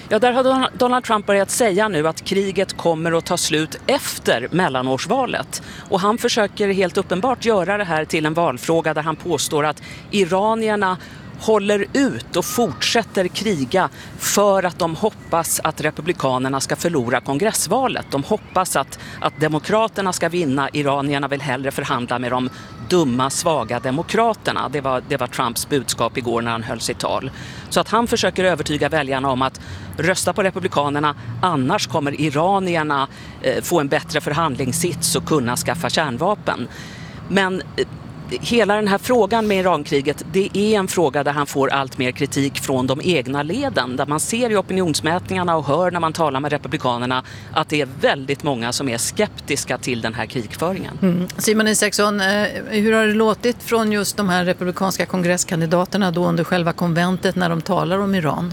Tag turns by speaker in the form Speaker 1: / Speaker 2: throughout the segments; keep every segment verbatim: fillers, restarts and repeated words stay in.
Speaker 1: Ja, där har Donald Trump börjat säga nu att kriget kommer att ta slut efter mellanårsvalet. Och han försöker helt uppenbart göra det här till en valfråga där han påstår att iranierna håller ut och fortsätter kriga för att de hoppas att republikanerna ska förlora kongressvalet. De hoppas att, att demokraterna ska vinna. Iranierna vill hellre förhandla med de dumma, svaga demokraterna. Det var, det var Trumps budskap igår när han höll sitt tal. Så att han försöker övertyga väljarna om att rösta på republikanerna, annars kommer iranierna eh, få en bättre förhandlingssits och kunna skaffa kärnvapen. Men eh, hela den här frågan med Irankriget, det är en fråga där han får allt mer kritik från de egna leden. Där man ser i opinionsmätningarna och hör när man talar med republikanerna att det är väldigt många som är skeptiska till den här krigföringen. Mm.
Speaker 2: Simon Isaksson, hur har det låtit från just de här republikanska kongresskandidaterna då under själva konventet när de talar om Iran?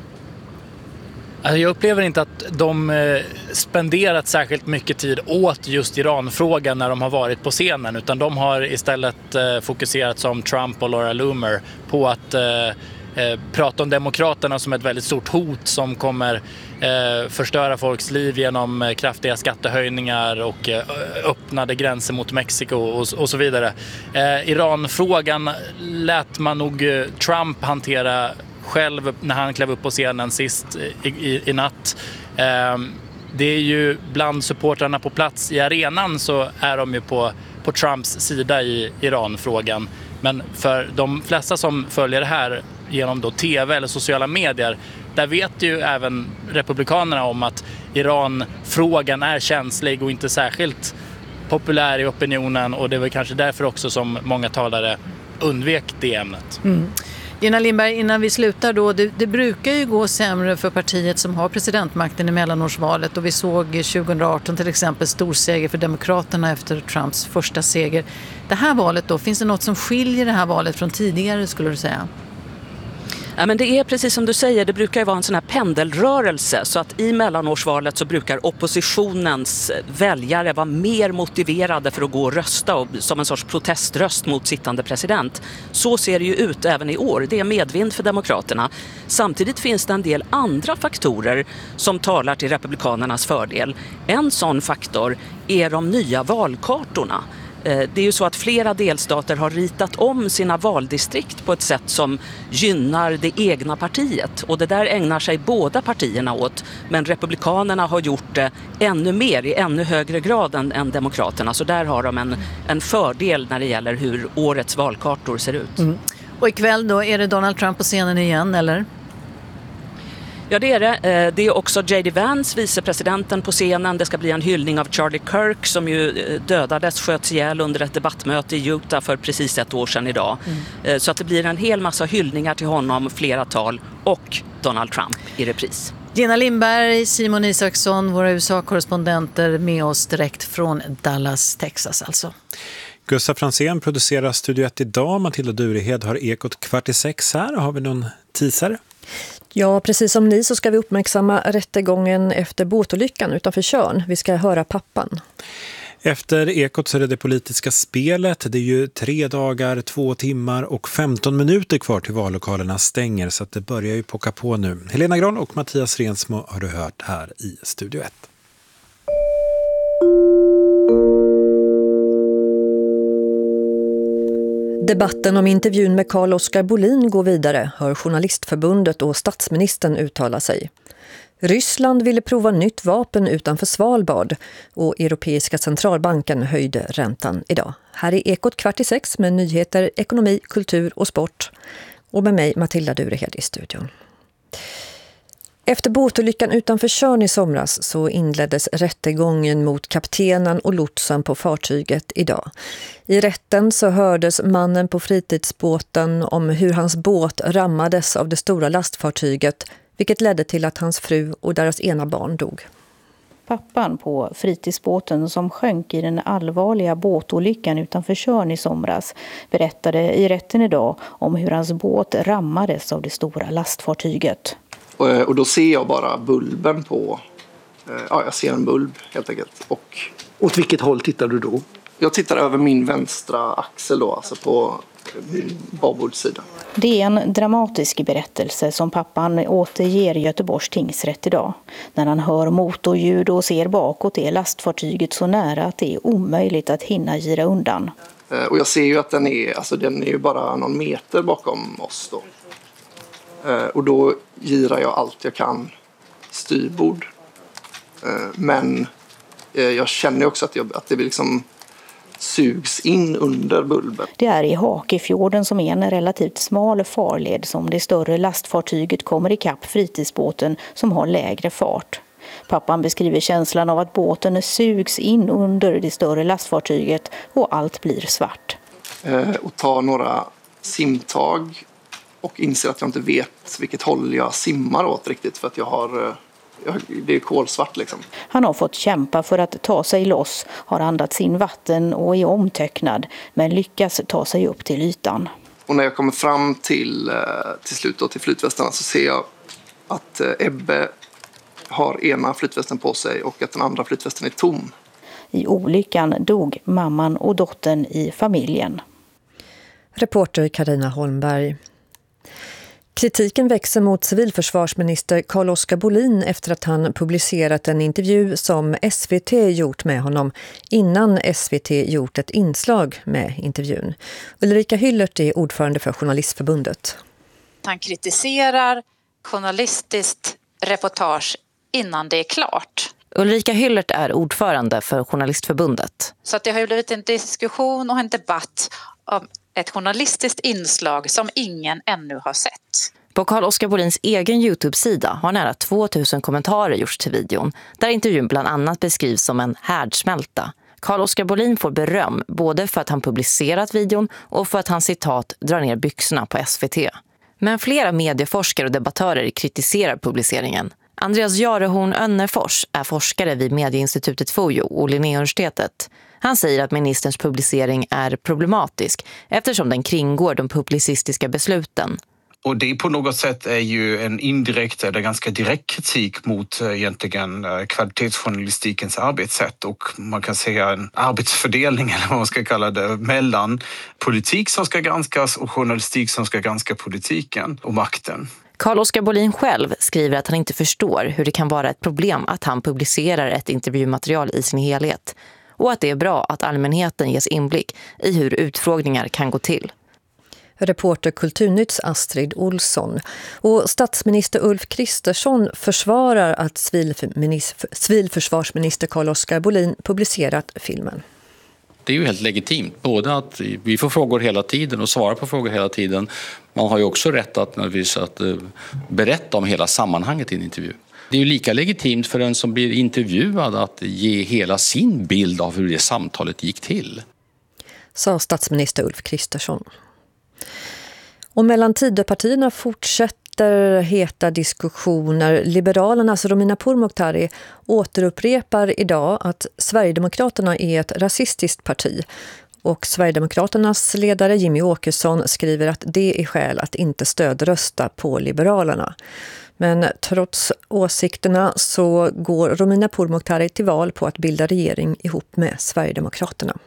Speaker 3: Jag upplever inte att de spenderat särskilt mycket tid åt just Iranfrågan när de har varit på scenen, utan de har istället fokuserat som Trump och Laura Loomer på att eh, prata om demokraterna som ett väldigt stort hot som kommer eh, förstöra folks liv genom kraftiga skattehöjningar och eh, öppnade gränser mot Mexiko och, och så vidare. Eh, Iranfrågan lät man nog Trump hantera själv när han klev upp på scenen sist i, i, i natt. Eh, det är ju bland supportrarna på plats i arenan så är de ju på, på Trumps sida i Iranfrågan. Men för de flesta som följer det här genom då tv eller sociala medier, där vet ju även republikanerna om att Iranfrågan är känslig och inte särskilt populär i opinionen, och det är väl kanske därför också som många talare undvek det ämnet. Mm.
Speaker 2: Gina Lindberg, innan vi slutar då, det, det brukar ju gå sämre för partiet som har presidentmakten i mellanårsvalet, och vi såg tjugo arton till exempel stor seger för Demokraterna efter Trumps första seger. Det här valet då, finns det något som skiljer det här valet från tidigare, skulle du säga?
Speaker 1: Ja, men det är precis som du säger, det brukar ju vara en sån här pendelrörelse, så att i mellanårsvalet så brukar oppositionens väljare vara mer motiverade för att gå och rösta och, som en sorts proteströst mot sittande president. Så ser det ju ut även i år, det är medvind för Demokraterna. Samtidigt finns det en del andra faktorer som talar till republikanernas fördel. En sån faktor är de nya valkartorna. Det är ju så att flera delstater har ritat om sina valdistrikt på ett sätt som gynnar det egna partiet. Och det där ägnar sig båda partierna åt. Men republikanerna har gjort det ännu mer, i ännu högre grad än, än demokraterna. Så där har de en, en fördel när det gäller hur årets valkartor ser ut. Mm.
Speaker 2: Och ikväll då, är det Donald Trump på scenen igen, eller?
Speaker 1: Ja, det är det. Det är också J D Vance, vicepresidenten, på scenen. Det ska bli en hyllning av Charlie Kirk som ju dödades, sköts ihjäl under ett debattmöte i Utah för precis ett år sedan idag. Mm. Så att det blir en hel massa hyllningar till honom, flera tal, och Donald Trump i repris.
Speaker 2: Gina Lindberg, Simon Isaksson, våra U S A-korrespondenter med oss direkt från Dallas, Texas alltså.
Speaker 4: Gustav Fransén producerar Studio ett idag. Matilda Durehed har Ekot kvart i sex här. Har vi någon teaser?
Speaker 5: Ja, precis som ni så ska vi uppmärksamma rättegången efter båtolyckan utanför Tjörn. Vi ska höra pappan.
Speaker 4: Efter Ekot så är det det politiska spelet. Det är ju tre dagar, två timmar och femton minuter kvar till vallokalerna stänger, så att det börjar ju pocka på nu. Helena Groll och Mattias Rensmo har du hört här i Studio ett.
Speaker 5: Debatten om intervjun med Carl-Oskar Bolin går vidare, hör Journalistförbundet och statsministern uttala sig. Ryssland ville prova nytt vapen utanför Svalbard och Europeiska centralbanken höjde räntan idag. Här är Ekot kvart i sex med nyheter, ekonomi, kultur och sport. Och med mig Matilda Durehed i studion. Efter båtolyckan utanför Tjörn i somras så inleddes rättegången mot kaptenen och lotsen på fartyget idag. I rätten så hördes mannen på fritidsbåten om hur hans båt rammades av det stora lastfartyget, vilket ledde till att hans fru och deras ena barn dog.
Speaker 6: Pappan på fritidsbåten som sjönk i den allvarliga båtolyckan utanför Tjörn i somras berättade i rätten idag om hur hans båt rammades av det stora lastfartyget.
Speaker 7: Och då ser jag bara bulben på, ja, jag ser en bulb helt enkelt. Och
Speaker 8: åt vilket håll tittar du då?
Speaker 7: Jag tittar över min vänstra axel då, alltså på min babordssida.
Speaker 6: Det är en dramatisk berättelse som pappan återger Göteborgs tingsrätt idag. När han hör motorljud och ser bakåt är lastfartyget så nära att det är omöjligt att hinna gira undan.
Speaker 7: Och jag ser ju att den är, alltså den är ju bara någon meter bakom oss då. Och då girar jag allt jag kan styrbord. Men jag känner också att, jag, att det liksom sugs in under bulben.
Speaker 6: Det är i Hakefjorden som är en relativt smal farled som det större lastfartyget kommer ikapp fritidsbåten som har lägre fart. Pappan beskriver känslan av att båten sugs in under det större lastfartyget och allt blir svart.
Speaker 7: Eh, och tar några simtag och inser att jag inte vet vilket håll jag simmar åt riktigt för att jag har... Jag, det är kolsvart liksom.
Speaker 6: Han har fått kämpa för att ta sig loss, har andats in vatten och är omtöcknad men lyckas ta sig upp till ytan.
Speaker 7: Och när jag kommer fram till, till slut då, till flytvästarna så ser jag att Ebbe har ena flytvästen på sig och att den andra flytvästen är tom.
Speaker 6: I olyckan dog mamman och dottern i familjen.
Speaker 5: Reporter Carina Holmberg. Kritiken växer mot civilförsvarsminister Carl-Oskar Bolin efter att han publicerat en intervju som S V T gjort med honom innan S V T gjort ett inslag med intervjun. Ulrika Hyllert är ordförande för Journalistförbundet.
Speaker 8: Han kritiserar journalistiskt reportage innan det är klart.
Speaker 9: Ulrika Hyllert är ordförande för Journalistförbundet.
Speaker 8: Så att det har ju blivit en diskussion och en debatt om ett journalistiskt inslag som ingen ännu har sett.
Speaker 9: På Carl-Oskar Bolins egen YouTube-sida har nära tvåtusen kommentarer gjorts till videon, där intervjun bland annat beskrivs som en härdsmälta. Carl-Oskar Bolin får beröm både för att han publicerat videon och för att han citat drar ner byxorna på S V T. Men flera medieforskare och debattörer kritiserar publiceringen. Andreas Jarehorn Önnerfors är forskare vid Medieinstitutet Fojo och Linnéuniversitetet. Han säger att ministerns publicering är problematisk eftersom den kringgår de publicistiska besluten.
Speaker 10: Och det på något sätt är ju en indirekt eller ganska direkt kritik mot egentligen kvalitetsjournalistikens arbetssätt och man kan säga en arbetsfördelning eller vad man ska kalla det mellan politik som ska granskas och journalistik som ska granska politiken och makten.
Speaker 9: Carl-Oskar Bolin själv skriver att han inte förstår hur det kan vara ett problem att han publicerar ett intervjumaterial i sin helhet och att det är bra att allmänheten ges inblick i hur utfrågningar kan gå till.
Speaker 5: Reporter Kulturnytts Astrid Olsson. Och statsminister Ulf Kristersson försvarar att civilförsvarsminister Carl-Oskar Bolin publicerat filmen.
Speaker 11: Det är ju helt legitimt, både att vi får frågor hela tiden och svara på frågor hela tiden. Man har ju också rätt att, att berätta om hela sammanhanget i en intervju. Det är ju lika legitimt för den som blir intervjuad att ge hela sin bild av hur det samtalet gick till. Sa statsminister Ulf Kristersson. Och mellan Tidöpartierna fortsätter heta diskussioner. Liberalernas Romina Pourmokhtari återupprepar idag att Sverigedemokraterna är ett rasistiskt parti. Och Sverigedemokraternas ledare Jimmy Åkesson skriver att det är skäl att inte stödrösta på Liberalerna. Men trots åsikterna så går Romina Pourmokhtari till val på att bilda regering ihop med Sverigedemokraterna.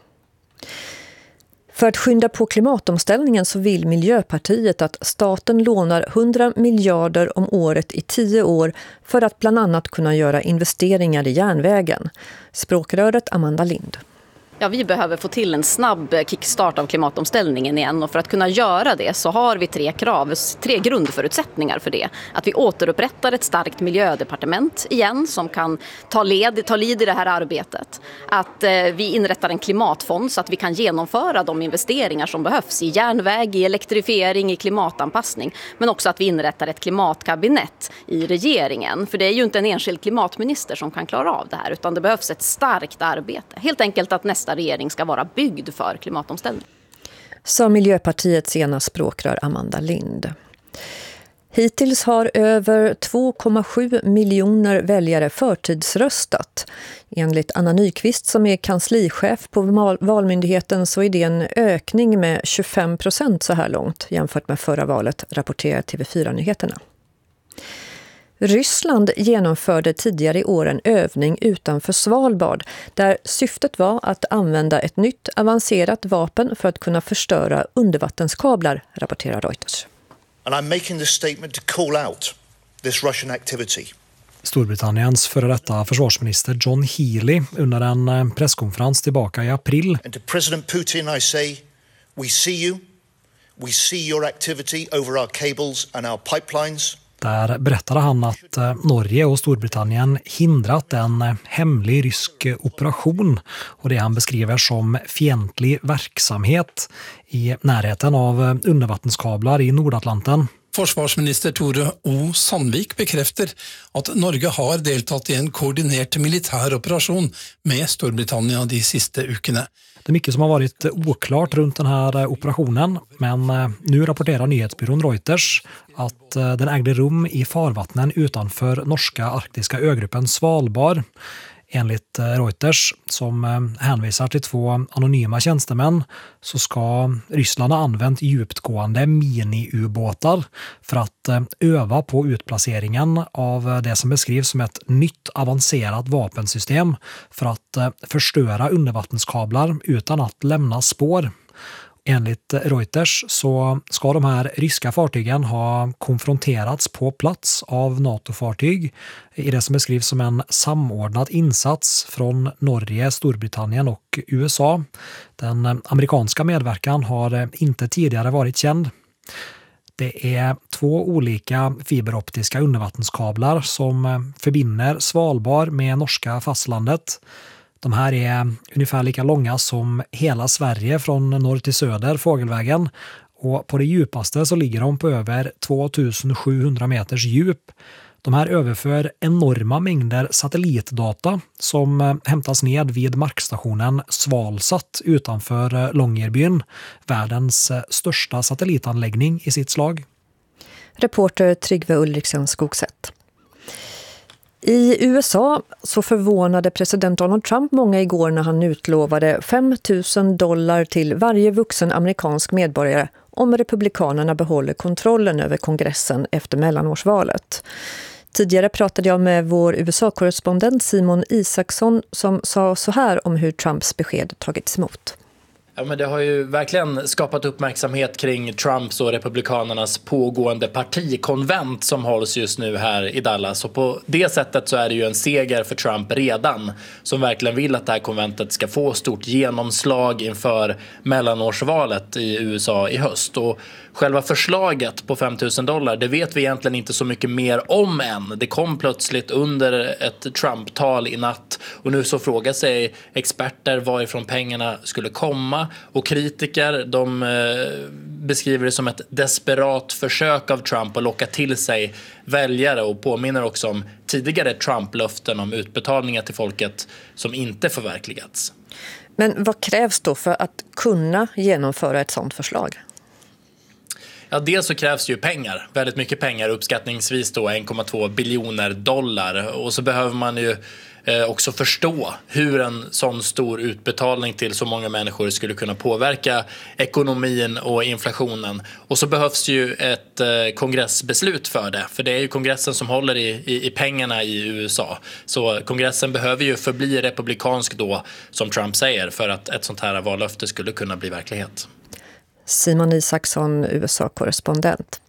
Speaker 11: För att skynda på klimatomställningen så vill Miljöpartiet att staten lånar hundra miljarder om året i tio år för att bland annat kunna göra investeringar i järnvägen. Språkröret Amanda Lind.
Speaker 12: Ja, vi behöver få till en snabb kickstart av klimatomställningen igen och för att kunna göra det så har vi tre krav, tre grundförutsättningar för det. Att vi återupprättar ett starkt miljödepartement igen som kan ta led, ta led i det här arbetet. Att eh, vi inrättar en klimatfond så att vi kan genomföra de investeringar som behövs i järnväg, i elektrifiering, i klimatanpassning. Men också att vi inrättar ett klimatkabinett i regeringen. För det är ju inte en enskild klimatminister som kan klara av det här utan det behövs ett starkt arbete. Helt enkelt att nästa regering ska vara byggd för klimatomställning.
Speaker 5: Sa Miljöpartiets ena språkrör Amanda Lind. Hittills har över två komma sju miljoner väljare förtidsröstat. Enligt Anna Nyqvist som är kanslichef på Valmyndigheten så är det en ökning med tjugofem procent så här långt jämfört med förra valet, rapporterar T V fyra-nyheterna. Ryssland genomförde tidigare i år en övning utanför Svalbard där syftet var att använda ett nytt avancerat vapen för att kunna förstöra undervattenskablar, rapporterar Reuters.
Speaker 13: And I'm making this statement to call out this Russian activity.
Speaker 14: Storbritanniens före detta försvarsminister John Healey under en presskonferens tillbaka i april.
Speaker 13: And to President Putin I say, we see you, we see your activity over our cables and our pipelines.
Speaker 14: Där berättade han att Norge och Storbritannien hindrat en hemlig rysk operation och det han beskriver som fientlig verksamhet i närheten av undervattenskablar i Nordatlanten.
Speaker 15: Forsvarsminister Tore O. Sandvik bekräftar att Norge har deltagit i en koordinerad militär operation med Storbritannien de sista veckorna.
Speaker 14: Det är mycket som har varit oklart runt den här operationen, men nu rapporterar nyhetsbyrån Reuters att den ägde rum i farvattnen utanför norska arktiska ögruppen Svalbard. Enligt Reuters, som hänvisar till två anonyma tjänstemän, så ska Ryssland ha använt djupgående mini-ubåtar för att öva på utplaceringen av det som beskrivs som ett nytt avancerat vapensystem för att förstöra undervattenskablar utan att lämna spår. Enligt Reuters så ska de här ryska fartygen ha konfronterats på plats av NATO-fartyg i det som beskrivs som en samordnad insats från Norge, Storbritannien och U S A. Den amerikanska medverkan har inte tidigare varit känd. Det är två olika fiberoptiska undervattenskablar som förbinder Svalbard med norska fastlandet. De här är ungefär lika långa som hela Sverige från norr till söder, fågelvägen. Och på det djupaste så ligger de på över tvåtusen sjuhundra meters djup. De här överför enorma mängder satellitdata som hämtas ned vid markstationen Svalsat utanför Långerbyn, världens största satellitanläggning i sitt slag.
Speaker 5: Reporter Tryggve Ulriksen Skogsätt. I U S A så förvånade president Donald Trump många igår när han utlovade fem tusen dollar till varje vuxen amerikansk medborgare om republikanerna behåller kontrollen över kongressen efter mellanårsvalet. Tidigare pratade jag med vår U S A-korrespondent Simon Isaksson som sa så här om hur Trumps besked tagits emot.
Speaker 3: Ja, men det har ju verkligen skapat uppmärksamhet kring Trumps och republikanernas pågående partikonvent som hålls just nu här i Dallas. Och på det sättet så är det ju en seger för Trump redan, som verkligen vill att det här konventet ska få stort genomslag inför mellanårsvalet i U S A i höst. Och själva förslaget på fem tusen dollar, det vet vi egentligen inte så mycket mer om än. Det kom plötsligt under ett Trump-tal i natt och nu så frågar sig experter varifrån pengarna skulle komma. Och kritiker, de eh, beskriver det som ett desperat försök av Trump att locka till sig väljare och påminner också om tidigare Trump-löften om utbetalningar till folket som inte förverkligats.
Speaker 5: Men vad krävs då för att kunna genomföra ett sådant förslag?
Speaker 3: Ja, dels så krävs ju pengar, väldigt mycket pengar, uppskattningsvis då en komma två biljoner dollar. Och så behöver man ju eh, också förstå hur en sån stor utbetalning till så många människor skulle kunna påverka ekonomin och inflationen. Och så behövs ju ett eh, kongressbeslut för det, för det är ju kongressen som håller i, i, i pengarna i U S A. Så kongressen behöver ju förbli republikansk då, som Trump säger, för att ett sånt här vallöfte skulle kunna bli verklighet.
Speaker 5: Simon Isaksson, U S A-korrespondent.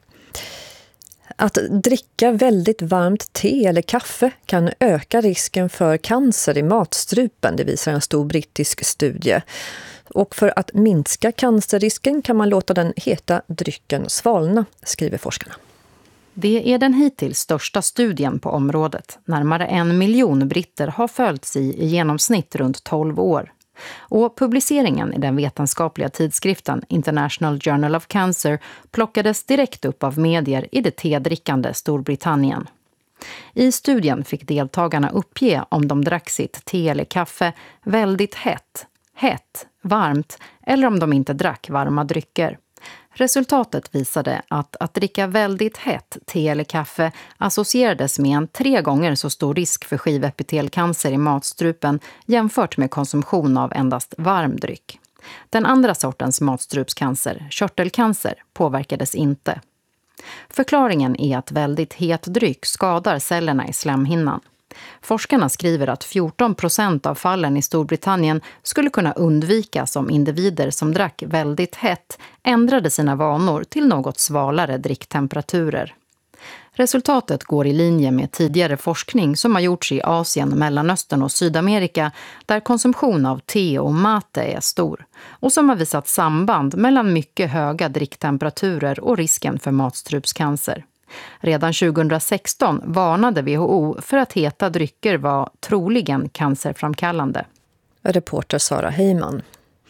Speaker 5: Att dricka väldigt varmt te eller kaffe kan öka risken för cancer i matstrupen, det visar en stor brittisk studie. Och för att minska cancerrisken kan man låta den heta drycken svalna, skriver forskarna.
Speaker 16: Det är den hittills största studien på området. Närmare en miljon britter har följts i i genomsnitt runt tolv år. Och publiceringen i den vetenskapliga tidskriften International Journal of Cancer plockades direkt upp av medier i det tedrickande Storbritannien. I studien fick deltagarna uppge om de drack sitt te eller kaffe väldigt hett, hett, varmt eller om de inte drack varma drycker. Resultatet visade att att dricka väldigt hett te eller kaffe associerades med en tre gånger så stor risk för skivepitelcancer i matstrupen jämfört med konsumtion av endast varm dryck. Den andra sortens matstrupscancer, körtelcancer, påverkades inte. Förklaringen är att väldigt het dryck skadar cellerna i slemhinnan. Forskarna skriver att fjorton procent av fallen i Storbritannien skulle kunna undvikas om individer som drack väldigt hett ändrade sina vanor till något svalare dricktemperaturer. Resultatet går i linje med tidigare forskning som har gjorts i Asien, Mellanöstern och Sydamerika där konsumtion av te och mate är stor och som har visat samband mellan mycket höga dricktemperaturer och risken för matstrupscancer. Redan tjugohundrasexton varnade W H O för att heta drycker var troligen cancerframkallande.
Speaker 5: Reporter Sara Heyman.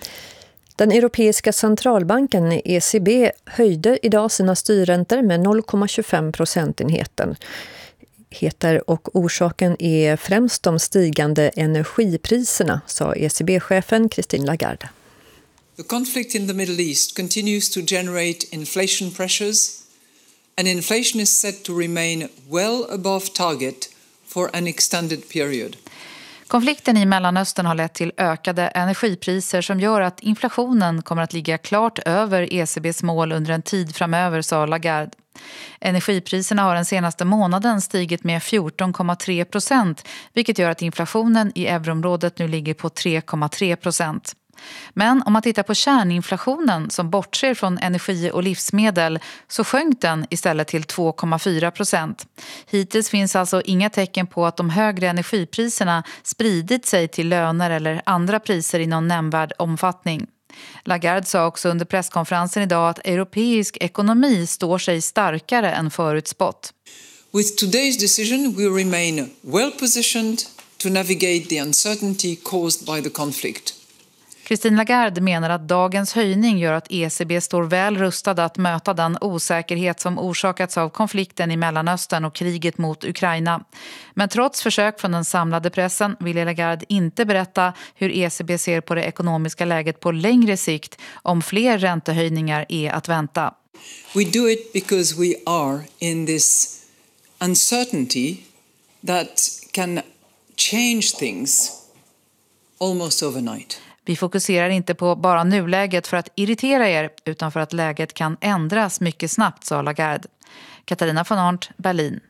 Speaker 5: Den europeiska centralbanken E C B höjde idag sina styrräntor med noll komma tjugofem procentenheter. Heter och orsaken är främst de stigande energipriserna, sa E C B-chefen Christine Lagarde.
Speaker 17: The conflict in the Middle East continues to generate inflation pressures, and inflation is set to remain well above target for an extended period.
Speaker 18: Konflikten i Mellanöstern har lett till ökade energipriser som gör att inflationen kommer att ligga klart över E C B:s mål under en tid framöver, sa Lagarde. Energipriserna har den senaste månaden stigit med fjorton komma tre procent, vilket gör att inflationen i euroområdet nu ligger på tre komma tre procent. Men om man tittar på kärninflationen som bortser från energi och livsmedel så sjönk den istället till två komma fyra procent. Hittills finns alltså inga tecken på att de högre energipriserna spridit sig till löner eller andra priser i någon nämnvärd omfattning. Lagarde sa också under presskonferensen idag att europeisk ekonomi står sig starkare än förutspått.
Speaker 17: With today's decision we remain well positioned to navigate the uncertainty caused by the conflict.
Speaker 18: Christine Lagarde menar att dagens höjning gör att E C B står väl rustad att möta den osäkerhet som orsakats av konflikten i Mellanöstern och kriget mot Ukraina. Men trots försök från den samlade pressen vill Lagarde inte berätta hur E C B ser på det ekonomiska läget på längre sikt om fler räntehöjningar är att vänta.
Speaker 17: We do it because we are in this uncertainty that can change things almost overnight.
Speaker 18: Vi fokuserar inte på bara nuläget för att irritera er utan för att läget kan ändras mycket snabbt, sa Lagarde. Katarina von Arndt, Berlin.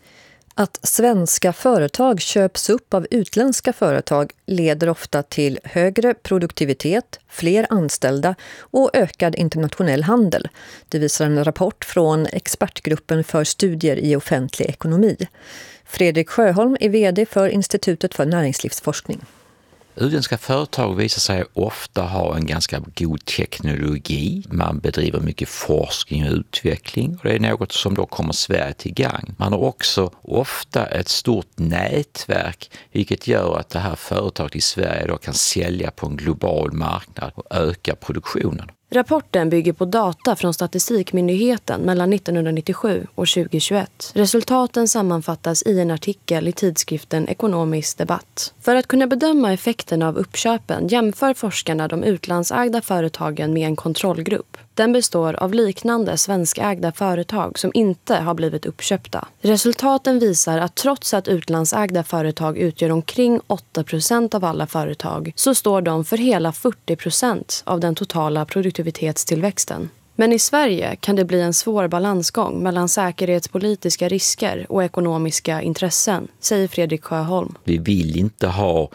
Speaker 5: Att svenska företag köps upp av utländska företag leder ofta till högre produktivitet, fler anställda och ökad internationell handel. Det visar en rapport från expertgruppen för studier i offentlig ekonomi. Fredrik Sjöholm är vd för Institutet för näringslivsforskning.
Speaker 19: Utländska företag visar sig ofta ha en ganska god teknologi. Man bedriver mycket forskning och utveckling och det är något som då kommer Sverige till gang. Man har också ofta ett stort nätverk vilket gör att det här företaget i Sverige då kan sälja på en global marknad och öka produktionen.
Speaker 9: Rapporten bygger på data från Statistikmyndigheten mellan nittonhundranittiosju och tjugohundratjugoett. Resultaten sammanfattas i en artikel i tidskriften Ekonomisk debatt. För att kunna bedöma effekten av uppköpen jämför forskarna de utlandsägda företagen med en kontrollgrupp. Den består av liknande svenskägda företag som inte har blivit uppköpta. Resultaten visar att trots att utlandsägda företag utgör omkring åtta procent av alla företag så står de för hela fyrtio procent av den totala produktivitetstillväxten. Men i Sverige kan det bli en svår balansgång mellan säkerhetspolitiska risker och ekonomiska intressen, säger Fredrik Sjöholm.
Speaker 19: Vi vill inte ha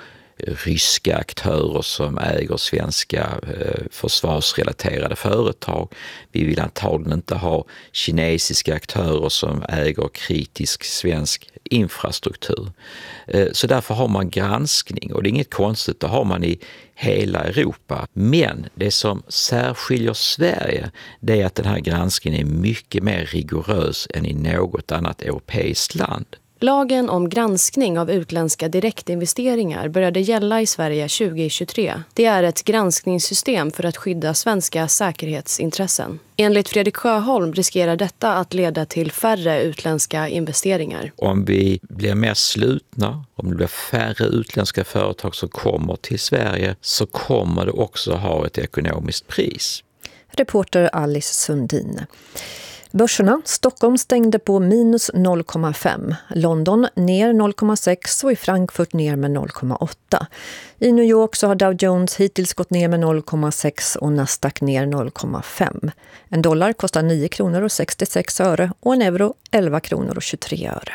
Speaker 19: ryska aktörer som äger svenska eh, försvarsrelaterade företag. Vi vill antagligen inte ha kinesiska aktörer som äger kritisk svensk infrastruktur. Eh, så därför har man granskning och det är inget konstigt, det har man i hela Europa. Men det som särskiljer Sverige det är att den här granskningen är mycket mer rigorös än i något annat europeiskt land.
Speaker 9: Lagen om granskning av utländska direktinvesteringar började gälla i Sverige tjugohundratjugotre. Det är ett granskningssystem för att skydda svenska säkerhetsintressen. Enligt Fredrik Sjöholm riskerar detta att leda till färre utländska investeringar.
Speaker 19: Om vi blir mer slutna, om det blir färre utländska företag som kommer till Sverige så kommer det också ha ett ekonomiskt pris.
Speaker 5: Reporter Alice Sundin. Börserna, Stockholm stängde på minus noll komma fem, London ner noll komma sex och i Frankfurt ner med noll komma åtta. I New York så har Dow Jones hittills gått ner med noll komma sex och Nasdaq ner noll komma fem. En dollar kostar nio kronor och sextiosex öre och en euro elva kronor och tjugotre öre.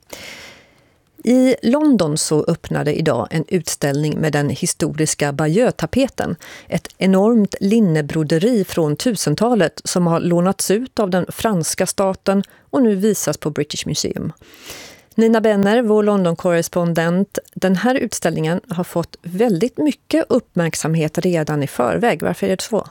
Speaker 5: I London så öppnade idag en utställning med den historiska Bayeux-tapeten. Ett enormt linnebroderi från tusentalet som har lånats ut av den franska staten och nu visas på British Museum. Nina Benner, vår London-korrespondent, den här utställningen har fått väldigt mycket uppmärksamhet redan i förväg. Varför är det så?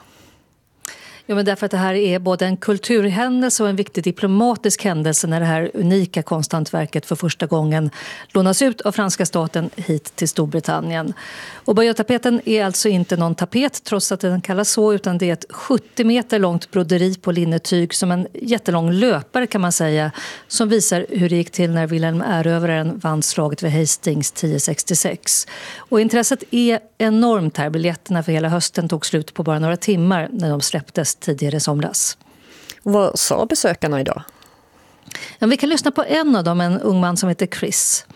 Speaker 20: Ja, men därför att det här är både en kulturhändelse och en viktig diplomatisk händelse när det här unika konsthantverket för första gången lånas ut av franska staten hit till Storbritannien. Och Bayeux-tapeten är alltså inte någon tapet trots att den kallas så, utan det är ett sjuttio meter långt broderi på linnetyg som en jättelång löpare kan man säga, som visar hur det gick till när Wilhelm Erövraren vann slaget vid Hastings tio sextiosex. Och intresset är enormt här. Biljetterna för hela hösten tog slut på bara några timmar när de släpptes tidigare somras.
Speaker 5: Vad sa besökarna idag?
Speaker 20: Ja, vi kan lyssna på en av dem, en ung man som heter Chris.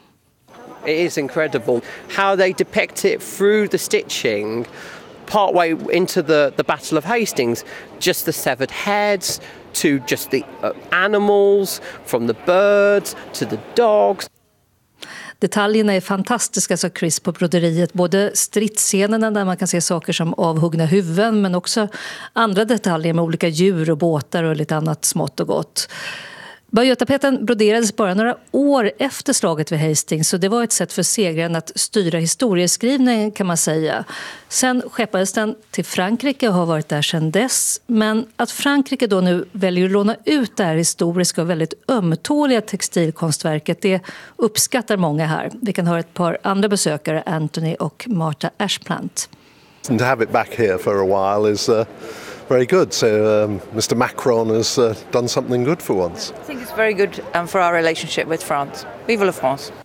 Speaker 21: It is incredible how they depict it through the stitching partway into the, the Battle of Hastings. Just the severed heads to just the uh, animals, from the birds to the dogs.
Speaker 20: Detaljerna är fantastiska, sa Chris, på broderiet. Både stridsscenerna där man kan se saker som avhuggna huvuden, men också andra detaljer med olika djur och båtar och lite annat smått och gott. Bayeux-tapeten broderades bara några år efter slaget vid Hastings, så det var ett sätt för segraren att styra historieskrivningen kan man säga. Sen skeppades den till Frankrike och har varit där sedan dess. Men att Frankrike då nu väljer att låna ut det här historiska och väldigt ömtåliga textilkonstverket, det uppskattar många här. Vi kan höra ett par andra besökare, Anthony och Martha Ashplant.
Speaker 22: And to have it back here for a while is uh, very good. So um, Mister Macron has uh, done something good for once.
Speaker 23: I think it's very good um, for our relationship with France. Vive la France!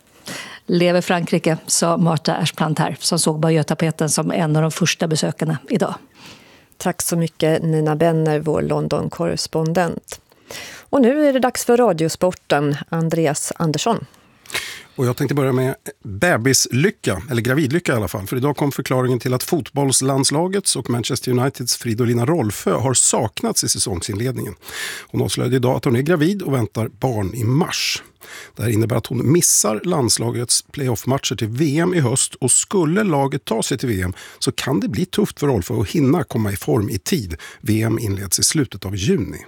Speaker 20: Lever Frankrike, sa Martha Ashplant här, som såg Bayeux-tapeten som en av de första besökarna idag.
Speaker 5: Tack så mycket Nina Benner, vår London-korrespondent. Och nu är det dags för Radiosporten. Andreas Andersson.
Speaker 24: Och jag tänkte börja med bebislycka, eller gravidlycka i alla fall. För idag kom förklaringen till att fotbollslandslagets och Manchester Uniteds Fridolina Rolfö har saknats i säsongsinledningen. Hon avslöjade idag att hon är gravid och väntar barn i mars. Det här innebär att hon missar landslagets playoff-matcher till V M i höst, och skulle laget ta sig till V M så kan det bli tufft för Rolfö att hinna komma i form i tid. V M inleds i slutet av juni.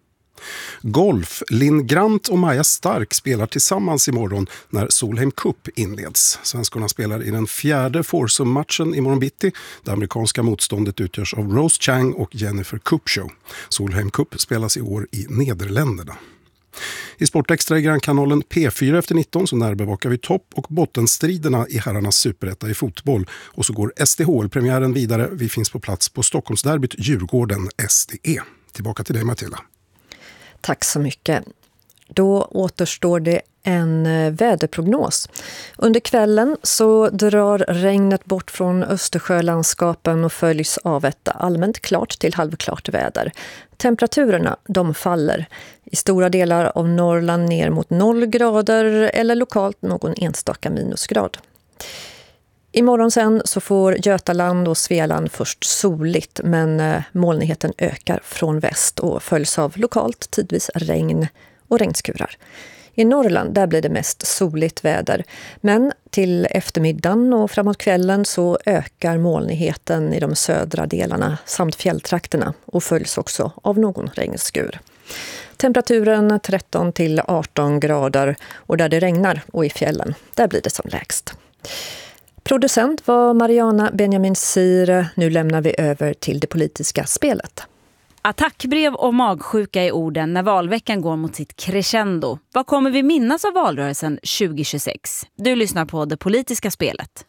Speaker 24: Golf. Linn Grant och Maja Stark spelar tillsammans imorgon när Solheim Cup inleds. Svenskorna spelar i den fjärde foursome-matchen imorgon bitti. Det amerikanska motståndet utgörs av Rose Chang och Jennifer Kupcho. Solheim Cup spelas i år i Nederländerna. I Sportextra i Grannkanalen P fyra efter nitton så närbevakar vi topp- och bottenstriderna i herrarnas superetta i fotboll. Och så går S D H L-premiären vidare. Vi finns på plats på Stockholmsderbyt Djurgården S D E. Tillbaka till dig, Matilda.
Speaker 5: Tack så mycket. Då återstår det en väderprognos. Under kvällen så drar regnet bort från Östersjölandskapen och följs av ett allmänt klart till halvklart väder. Temperaturerna de faller. I stora delar av Norrland ner mot noll grader eller lokalt någon enstaka minusgrad. Imorgon sen så får Götaland och Svealand först soligt, men molnigheten ökar från väst och följs av lokalt tidvis regn och regnskurar. I Norrland där blir det mest soligt väder, men till eftermiddagen och framåt kvällen så ökar molnigheten i de södra delarna samt fjälltrakterna och följs också av någon regnskur. Temperaturen tretton till arton grader och där det regnar och i fjällen, där blir det som lägst. Producent var Mariana Benjamin Sir. Nu lämnar vi över till det politiska spelet.
Speaker 25: Attackbrev och magsjuka i orden när valveckan går mot sitt crescendo. Vad kommer vi minnas av valrörelsen tjugo tjugosex? Du lyssnar på det politiska spelet.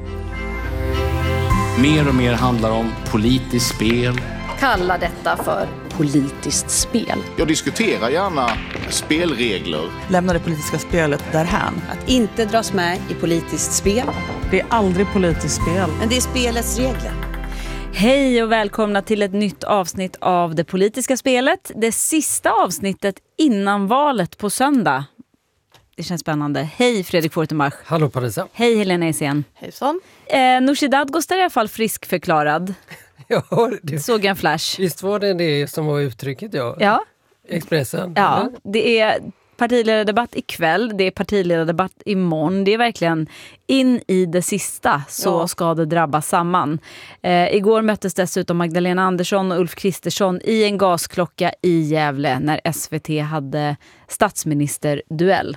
Speaker 11: Mer och mer handlar om politiskt spel.
Speaker 12: Kalla detta för politiskt spel.
Speaker 26: Jag diskuterar gärna spelregler.
Speaker 27: Lämna det politiska spelet därhän.
Speaker 28: Att inte dras med i politiskt spel.
Speaker 27: Det är aldrig politiskt spel.
Speaker 28: Men det är spelets regler.
Speaker 25: Hej och välkomna till ett nytt avsnitt av Det politiska spelet. Det sista avsnittet innan valet på söndag. Det känns spännande. Hej Fredrik Fortenbach.
Speaker 1: Hallå Parisa.
Speaker 25: Hej Helena Essien.
Speaker 1: Hejsan.
Speaker 25: Eh, Nooshi Dadgostar är i alla fall friskförklarad.
Speaker 1: Ja, det...
Speaker 25: Såg en flash.
Speaker 1: Visst var det det som var uttrycket, ja.
Speaker 25: Ja.
Speaker 1: Expressen.
Speaker 25: Ja,
Speaker 1: eller?
Speaker 25: det är partiledardebatt ikväll, det är partiledardebatt imorgon. Det är verkligen in i det sista så ja. Ska det drabba samman. Eh, igår möttes dessutom Magdalena Andersson och Ulf Kristersson i en gasklocka i Gävle när S V T hade statsministerduell.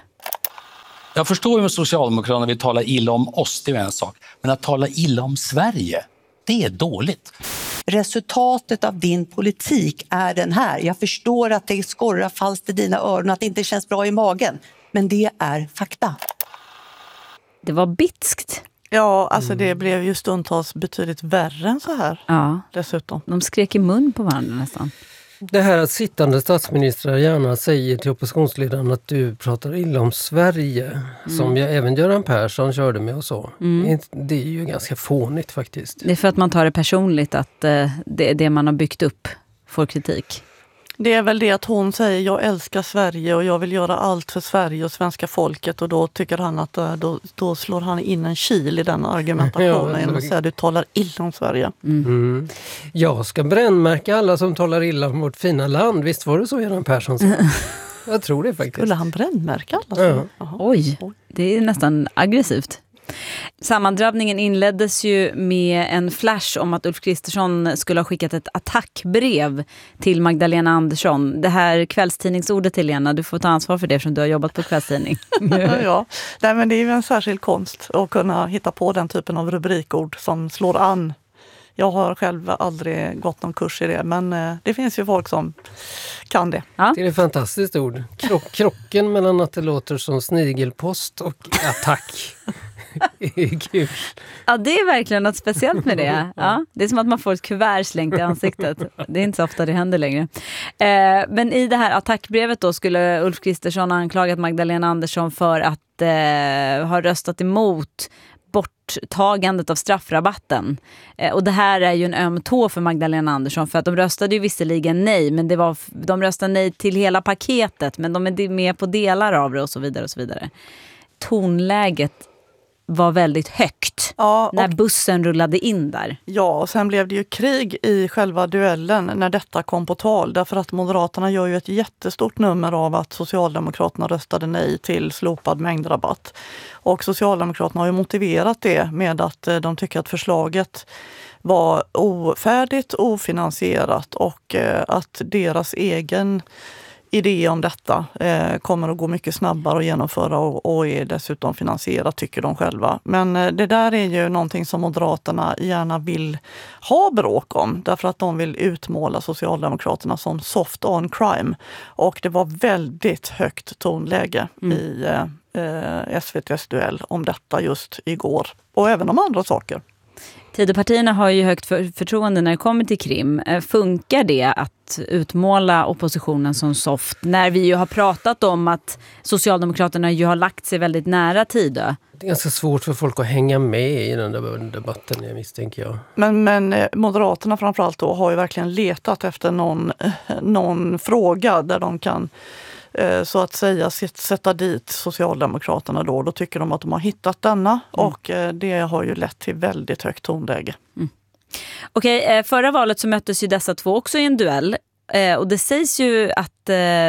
Speaker 2: Jag förstår ju med Socialdemokraterna vill tala illa om oss, det är en sak. Men att tala illa om Sverige, det är dåligt.
Speaker 4: Resultatet av din politik är den här. Jag förstår att det skorrar falskt i dina öron, att det inte känns bra i magen. Men det är fakta.
Speaker 25: Det var bitskt.
Speaker 27: Ja, alltså det blev ju stundtals betydligt värre än så här.
Speaker 25: Ja.
Speaker 27: Dessutom.
Speaker 25: De skrek i mun på varandra nästan.
Speaker 1: Det här att sittande statsministrar gärna säger till oppositionsledaren att du pratar illa om Sverige, mm. som jag, även Göran Persson körde med och så. Mm. Det är ju ganska fånigt faktiskt.
Speaker 25: Det är för att man tar det personligt att eh, det, det man har byggt upp får kritik.
Speaker 27: Det är väl det att hon säger jag älskar Sverige och jag vill göra allt för Sverige och svenska folket, och då tycker han att då, då slår han in en kil i den argumentationen genom att säga du talar illa om Sverige.
Speaker 1: Mm. Mm. Jag ska brännmärka alla som talar illa om vårt fina land. Visst var det så Göran Persson sa? Jag tror det faktiskt.
Speaker 27: Skulle han brännmärka alla? Ja.
Speaker 25: Oj, det är nästan aggressivt. Sammandrabbningen inleddes ju med en flash om att Ulf Kristersson skulle ha skickat ett attackbrev till Magdalena Andersson. Det här kvällstidningsordet, Helena, du får ta ansvar för det eftersom du har jobbat på kvällstidning.
Speaker 27: Ja, nej, men det är ju en särskild konst att kunna hitta på den typen av rubrikord som slår an. Jag har själv aldrig gått någon kurs i det, men det finns ju folk som kan det.
Speaker 1: Ja. Det är ett fantastiskt ord. Krock, krocken mellan att det låter som snigelpost och attack. Kul.
Speaker 25: Ja, det är verkligen något speciellt med det. Ja, det är som att man får ett kuvert slängt i ansiktet. Det är inte så ofta det händer längre. Eh, men i det här attackbrevet då skulle Ulf Kristersson ha anklagat Magdalena Andersson för att eh, ha röstat emot borttagandet av straffrabatten. Eh, och det här är ju en öm tå för Magdalena Andersson, för att de röstade ju visserligen nej, men det var, de röstade nej till hela paketet, men de är med på delar av det och så vidare och så vidare. Tonläget var väldigt högt ja, när bussen rullade in där.
Speaker 27: Ja, och sen blev det ju krig i själva duellen när detta kom på tal. Därför att Moderaterna gör ju ett jättestort nummer av att Socialdemokraterna röstade nej till slopad mängdrabatt. Och Socialdemokraterna har ju motiverat det med att de tycker att förslaget var ofärdigt, ofinansierat och att deras egen idé om detta eh, kommer att gå mycket snabbare att genomföra och, och är dessutom finansierat, tycker de själva. Men eh, det där är ju någonting som Moderaterna gärna vill ha bråk om, därför att de vill utmåla Socialdemokraterna som soft on crime. Och det var väldigt högt tonläge mm. i eh, S V T:s duell om detta just igår. Och även om andra saker.
Speaker 25: Tidöpartierna har ju högt för, förtroende när det kommer till Krim. Funkar det att utmåla oppositionen som soft när vi ju har pratat om att Socialdemokraterna ju har lagt sig väldigt nära Tidö?
Speaker 1: Det är ganska svårt för folk att hänga med i den där debatten, jag misstänker jag.
Speaker 27: Men, men Moderaterna framförallt då har ju verkligen letat efter någon, någon fråga där de kan så att säga sätta dit Socialdemokraterna då. Då tycker de att de har hittat denna mm. och det har ju lett till väldigt högt tonläge.
Speaker 25: Mm. Okej, förra valet så möttes ju dessa två också i en duell. Och det sägs ju att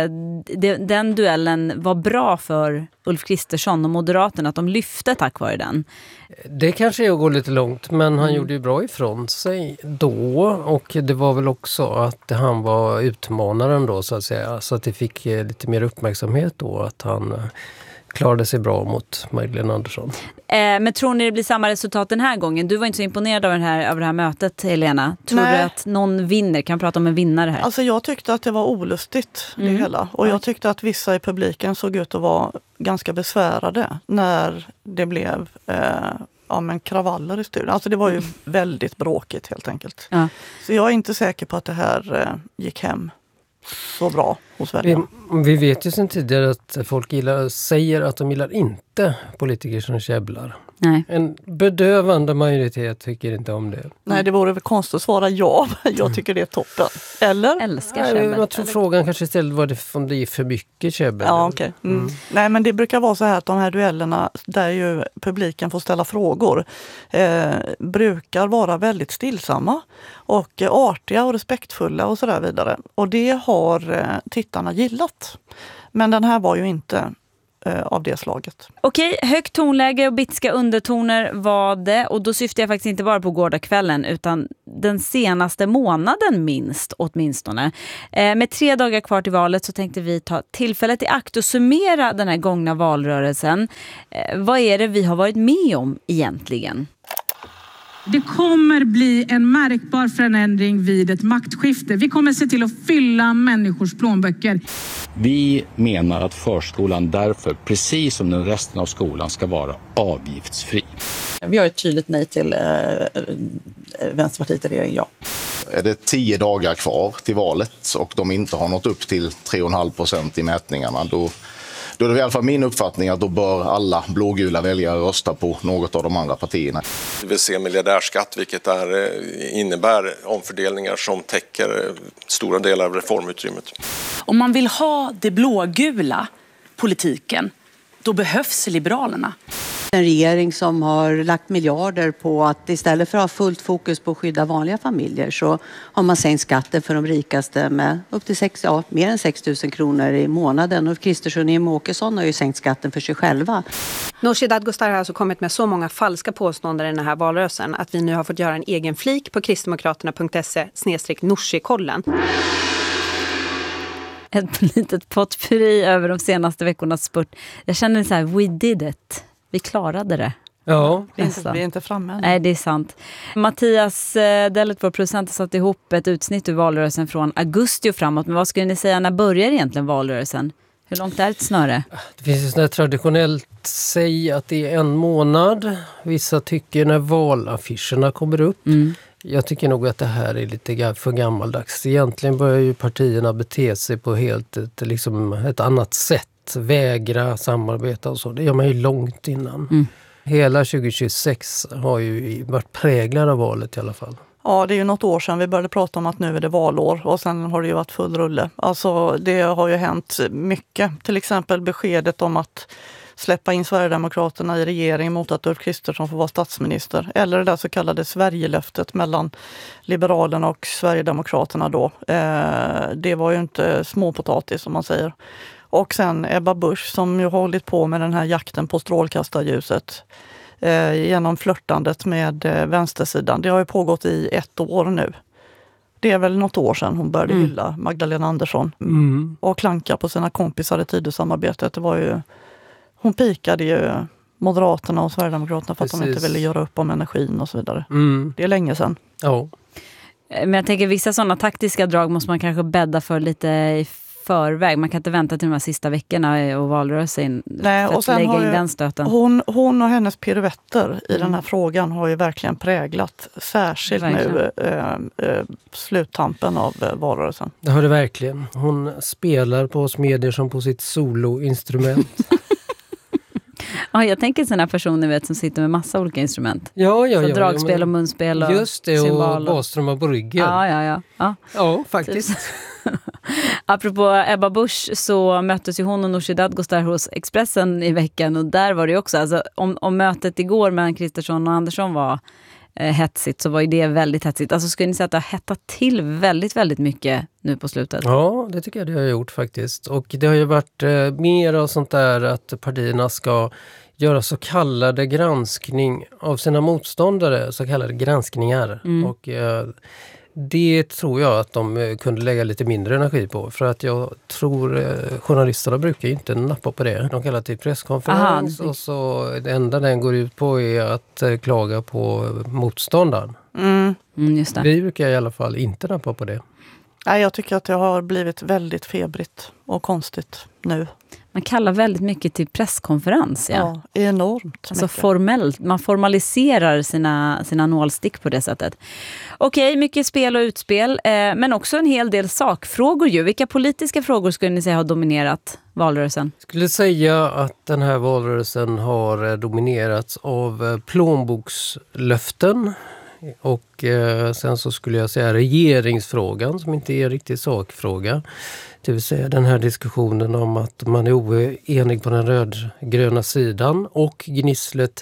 Speaker 25: den duellen var bra för Ulf Kristersson och Moderaterna, att de lyfte tack vare den.
Speaker 1: Det kanske är att gå lite långt, men han mm. gjorde ju bra ifrån sig då, och det var väl också att han var utmanaren då så att säga, så att det fick lite mer uppmärksamhet då att han klarade sig bra mot Magdalena Andersson.
Speaker 25: Eh, men tror ni det blir samma resultat den här gången? Du var inte så imponerad av, den här, av det här mötet, Helena. Tror Nej. du att någon vinner? Kan prata om en vinnare här?
Speaker 27: Alltså jag tyckte att det var olustigt det mm. hela. Och jag tyckte att vissa i publiken såg ut att vara ganska besvärade när det blev eh, ja, men kravaller i studion. Alltså det var ju väldigt bråkigt helt enkelt. Ja. Så jag är inte säker på att det här eh, gick hem så bra. hos väljarna.
Speaker 1: Vi, vi vet ju sedan tidigare att folk gillar, säger att de gillar inte politiker som käbblar.
Speaker 25: Nej.
Speaker 1: En bedövande majoritet tycker inte om det.
Speaker 27: Nej, det vore väl konstigt att svara ja. Jag tycker det är toppen. Eller?
Speaker 25: Älskar
Speaker 1: Nej,
Speaker 25: käbbel.
Speaker 1: jag tror frågan kanske istället var det, om det är för mycket käbbel.
Speaker 27: Ja, okej. Okay. Mm. Mm. Nej, men det brukar vara så här att de här duellerna där ju publiken får ställa frågor eh, brukar vara väldigt stillsamma och eh, artiga och respektfulla och så där vidare. Och det har eh, tittarna gillat. Men den här var ju inte av det slaget.
Speaker 25: Okej, högt tonläge och bitska undertoner var det, och då syftar jag faktiskt inte bara på gårdagskvällen utan den senaste månaden minst åtminstone. Eh, med tre dagar kvar till valet så tänkte vi ta tillfället i akt och summera den här gångna valrörelsen. Eh, vad är det vi har varit med om egentligen?
Speaker 6: Det kommer bli en märkbar förändring vid ett maktskifte. Vi kommer se till att fylla människors plånböcker.
Speaker 11: Vi menar att förskolan därför, precis som den resten av skolan, ska vara avgiftsfri.
Speaker 27: Vi har ett tydligt nej till eh, Vänsterpartiet i regeringen, ja.
Speaker 26: Är det tio dagar kvar till valet och de inte har nått upp till tre komma fem procent i mätningarna, då, då är det i alla fall min uppfattning att då bör alla blågula väljare rösta på något av de andra partierna.
Speaker 7: Vi vill se miljardärskatt, vilket är, innebär omfördelningar som täcker stora delar av reformutrymmet.
Speaker 8: Om man vill ha det blågula politiken, då behövs Liberalerna.
Speaker 4: En regering som har lagt miljarder på att istället för att ha fullt fokus på att skydda vanliga familjer så har man sänkt skatten för de rikaste med upp till sex, ja, mer än sex tusen kronor i månaden. Och Kristersson och Jimmie Åkesson har ju sänkt skatten för sig själva.
Speaker 10: Nooshi Dadgostar har alltså kommit med så många falska påståenden i den här valrörelsen att vi nu har fått göra en egen flik på kristdemokraterna punkt se snedstreck Nooshi-kollen.
Speaker 25: Ett litet potpurri över de senaste veckornas spurt. Jag känner så här, we did it. Vi klarade det.
Speaker 1: Ja.
Speaker 27: Vi är inte, vi är inte framme än.
Speaker 25: Nej, det är sant. Mattias Dellet, vår producent, har satt ihop ett utsnitt ur valrörelsen från augusti och framåt. Men vad skulle ni säga, när börjar egentligen valrörelsen? Hur långt är ett snöre?
Speaker 1: Det finns ju sådär traditionellt säg att det är en månad. Vissa tycker när valaffischerna kommer upp.
Speaker 25: Mm.
Speaker 1: Jag tycker nog att det här är lite för gammaldags. Egentligen börjar ju partierna bete sig på helt ett, liksom ett annat sätt. Vägra samarbeta och så. Det gör man ju långt innan.
Speaker 25: Mm.
Speaker 1: Hela tjugo tjugosex har ju varit präglad av valet i alla fall.
Speaker 27: Ja, det är ju något år sedan vi började prata om att nu är det valår och sen har det ju varit full rulle. Alltså det har ju hänt mycket. Till exempel beskedet om att släppa in Sverigedemokraterna i regeringen mot att Ulf Kristersson får vara statsminister. Eller det där så kallade Sverigelöftet mellan Liberalerna och Sverigedemokraterna då. Eh, det var ju inte småpotatis som man säger. Och sen Ebba Busch som ju har hållit på med den här jakten på strålkastarljuset eh, genom flörtandet med eh, vänstersidan. Det har ju pågått i ett år nu. Det är väl något år sedan hon började mm. hylla Magdalena Andersson
Speaker 1: mm.
Speaker 27: och klanka på sina kompisar i Tidösamarbetet. Det var ju, hon pikade ju Moderaterna och Sverigedemokraterna för Precis. Att de inte ville göra upp om energin och så vidare.
Speaker 1: Mm.
Speaker 27: Det är länge sedan.
Speaker 1: Ja.
Speaker 25: Men jag tänker vissa sådana taktiska drag måste man kanske bädda för lite i förväg. Man kan inte vänta till de här sista veckorna och valrörelsen
Speaker 27: Nej,
Speaker 25: för
Speaker 27: och
Speaker 25: att
Speaker 27: sen
Speaker 25: lägga
Speaker 27: har
Speaker 25: in
Speaker 27: ju,
Speaker 25: den stöten.
Speaker 27: Hon, hon och hennes piruetter i
Speaker 25: Mm.
Speaker 27: den här frågan har ju verkligen präglat särskilt
Speaker 25: Verkligen.
Speaker 27: nu äh, äh, sluttampen av äh, valrörelsen.
Speaker 1: Det har det verkligen. Hon spelar på oss medier som på sitt soloinstrument.
Speaker 25: Ja, jag tänker sådana personer vet, som sitter med massa olika instrument.
Speaker 1: Ja, ja,
Speaker 25: Så
Speaker 1: ja.
Speaker 25: dragspel
Speaker 1: ja,
Speaker 25: och munspel och
Speaker 1: just det,
Speaker 25: cymbal
Speaker 1: och basströmmar på ryggen.
Speaker 25: Ja, ja, ja. Ja,
Speaker 1: ja faktiskt.
Speaker 25: Apropå Ebba Busch så möttes ju hon och Nooshi Dadgostar hos Expressen i veckan och där var det ju också, alltså, om, om mötet igår mellan Kristersson och Andersson var eh, hetsigt så var ju det väldigt hetsigt. Alltså skulle ni säga att det har hettat till väldigt, väldigt mycket nu på slutet?
Speaker 1: Ja, det tycker jag det har gjort faktiskt. Och det har ju varit eh, mer av sånt där att partierna ska göra så kallade granskning av sina motståndare, så kallade granskningar.
Speaker 25: Mm.
Speaker 1: Och eh, det tror jag att de kunde lägga lite mindre energi på. För att jag tror eh, journalisterna brukar ju inte nappa på det. De kallar det till presskonferens. Aha. Och så det enda den går ut på är att eh, klaga på motståndaren.
Speaker 27: Mm.
Speaker 25: Mm, just det.
Speaker 1: Vi brukar i alla fall inte nappa på det.
Speaker 27: Nej, jag tycker att det har blivit väldigt febrigt och konstigt nu.
Speaker 25: Man kallar väldigt mycket till presskonferens. Ja,
Speaker 27: ja enormt
Speaker 25: alltså formellt. Man formaliserar sina, sina nålstick på det sättet. Okej, mycket spel och utspel. Eh, men också en hel del sakfrågor ju. Vilka politiska frågor skulle ni säga har dominerat valrörelsen?
Speaker 1: Jag skulle säga att den här valrörelsen har dominerats av plånbokslöften. Och eh, sen så skulle jag säga regeringsfrågan som inte är riktigt sakfråga. Det vill säga den här diskussionen om att man är oenig på den rödgröna sidan och gnisslet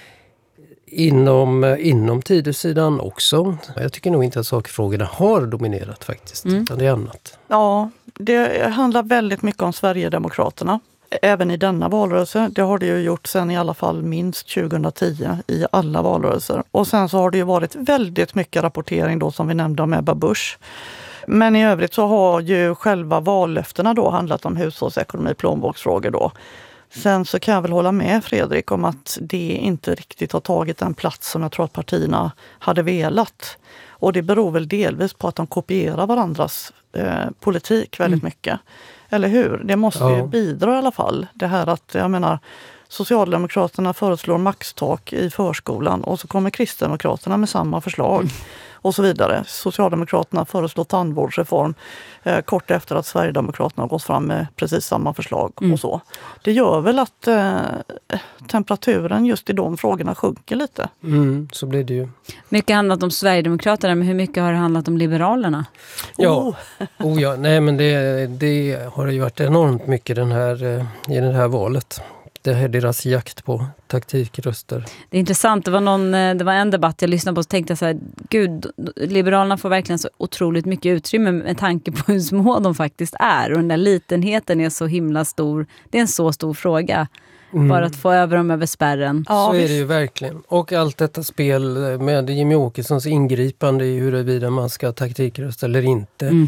Speaker 1: inom, inom tidssidan också. Jag tycker nog inte att sakfrågorna har dominerat faktiskt, mm. utan det är annat.
Speaker 27: Ja, det handlar väldigt mycket om Sverigedemokraterna. Även i denna valrörelse. Det har det ju gjort sedan i alla fall minst tjugohundratio i alla valrörelser. Och sen så har det ju varit väldigt mycket rapportering då som vi nämnde om Ebba Busch. Men i övrigt så har ju själva vallöftena då handlat om hushållsekonomi, plånboksfrågor då. Sen så kan jag väl hålla med Fredrik om att det inte riktigt har tagit den plats som jag tror att partierna hade velat. Och det beror väl delvis på att de kopierar varandras eh, politik väldigt mm. mycket. Eller hur? Det måste ja. ju bidra i alla fall. Det här att, jag menar, Socialdemokraterna föreslår maxtak i förskolan och så kommer Kristdemokraterna med samma förslag mm. och så vidare. Socialdemokraterna föreslår tandvårdsreform eh, kort efter att Sverigedemokraterna har gått fram med precis samma förslag mm. och så. Det gör väl att eh, temperaturen just i de frågorna sjunker lite.
Speaker 1: Mm, så blir det ju.
Speaker 25: Mycket handlat om Sverigedemokraterna, men hur mycket har det handlat om Liberalerna?
Speaker 1: Ja, oh. oh ja nej men det, det har ju varit enormt mycket den här, i det här valet. Det här är deras jakt på taktikröster.
Speaker 25: Det är intressant. Det var, någon, det var en debatt jag lyssnade på och tänkte så här, gud, Liberalerna får verkligen så otroligt mycket utrymme med tanke på hur små de faktiskt är. Och den där litenheten är så himla stor. Det är en så stor fråga. Mm. Bara att få över dem över spärren.
Speaker 1: Ja, så är det ju verkligen. Och allt detta spel med Jimmie Åkessons ingripande i huruvida man ska ha taktikröst eller inte. Mm.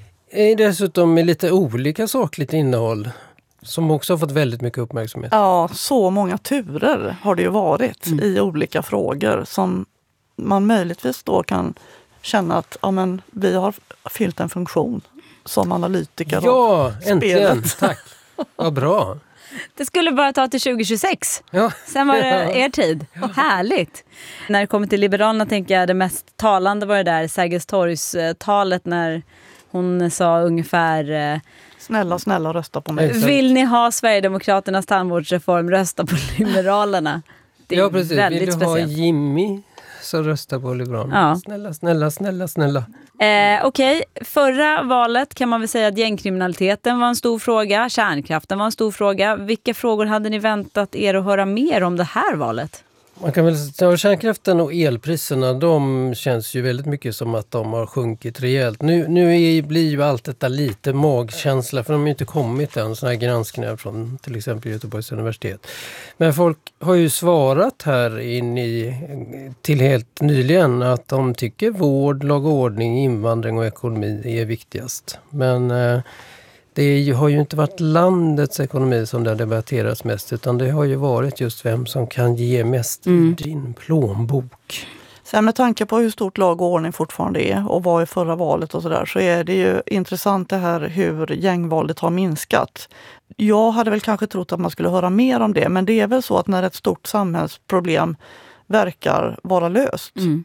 Speaker 1: Är dessutom med lite olika sakligt innehåll. Som också har fått väldigt mycket uppmärksamhet.
Speaker 27: Ja, så många turer har det ju varit mm. i olika frågor som man möjligtvis då kan känna att ja, men vi har fyllt en funktion som analytiker.
Speaker 1: Ja, äntligen. Tack. Vad bra.
Speaker 25: Det skulle bara ta till tjugo tjugosex.
Speaker 1: Ja.
Speaker 25: Sen var det er tid. Ja. Härligt. När det kommer till Liberalerna tänker jag det mest talande var det där Sergels torgs-talet när hon sa ungefär...
Speaker 27: Snälla, snälla rösta på mig.
Speaker 25: Vill ni ha Sverigedemokraternas tandvårdsreform, rösta på Liberalerna. Det är
Speaker 1: ja, precis.
Speaker 25: Väldigt
Speaker 1: Vill du
Speaker 25: speciellt.
Speaker 1: ha Jimmy så rösta på Liberalerna. Ja. Snälla, snälla, snälla, snälla.
Speaker 25: Eh, Okej, okay. Förra valet kan man väl säga att gängkriminaliteten var en stor fråga. Kärnkraften var en stor fråga. Vilka frågor hade ni väntat er att höra mer om det här valet?
Speaker 1: Man kan väl säga kärnkraften och elpriserna, de känns ju väldigt mycket som att de har sjunkit rejält. Nu, nu är, blir ju allt detta lite magkänsla, för de har ju inte kommit än sådana här granskningar från till exempel Göteborgs universitet. Men folk har ju svarat här in i, till helt nyligen att de tycker vård, lag och ordning, invandring och ekonomi är viktigast. Men... Eh, Det har ju inte varit landets ekonomi som det debatteras mest, utan det har ju varit just vem som kan ge mest mm. i din plånbok.
Speaker 27: Sen med tanke på hur stort lag och ordning fortfarande är och var i förra valet och sådär, så är det ju intressant det här hur gängvåldet har minskat. Jag hade väl kanske trott att man skulle höra mer om det, men det är väl så att när ett stort samhällsproblem verkar vara löst, mm.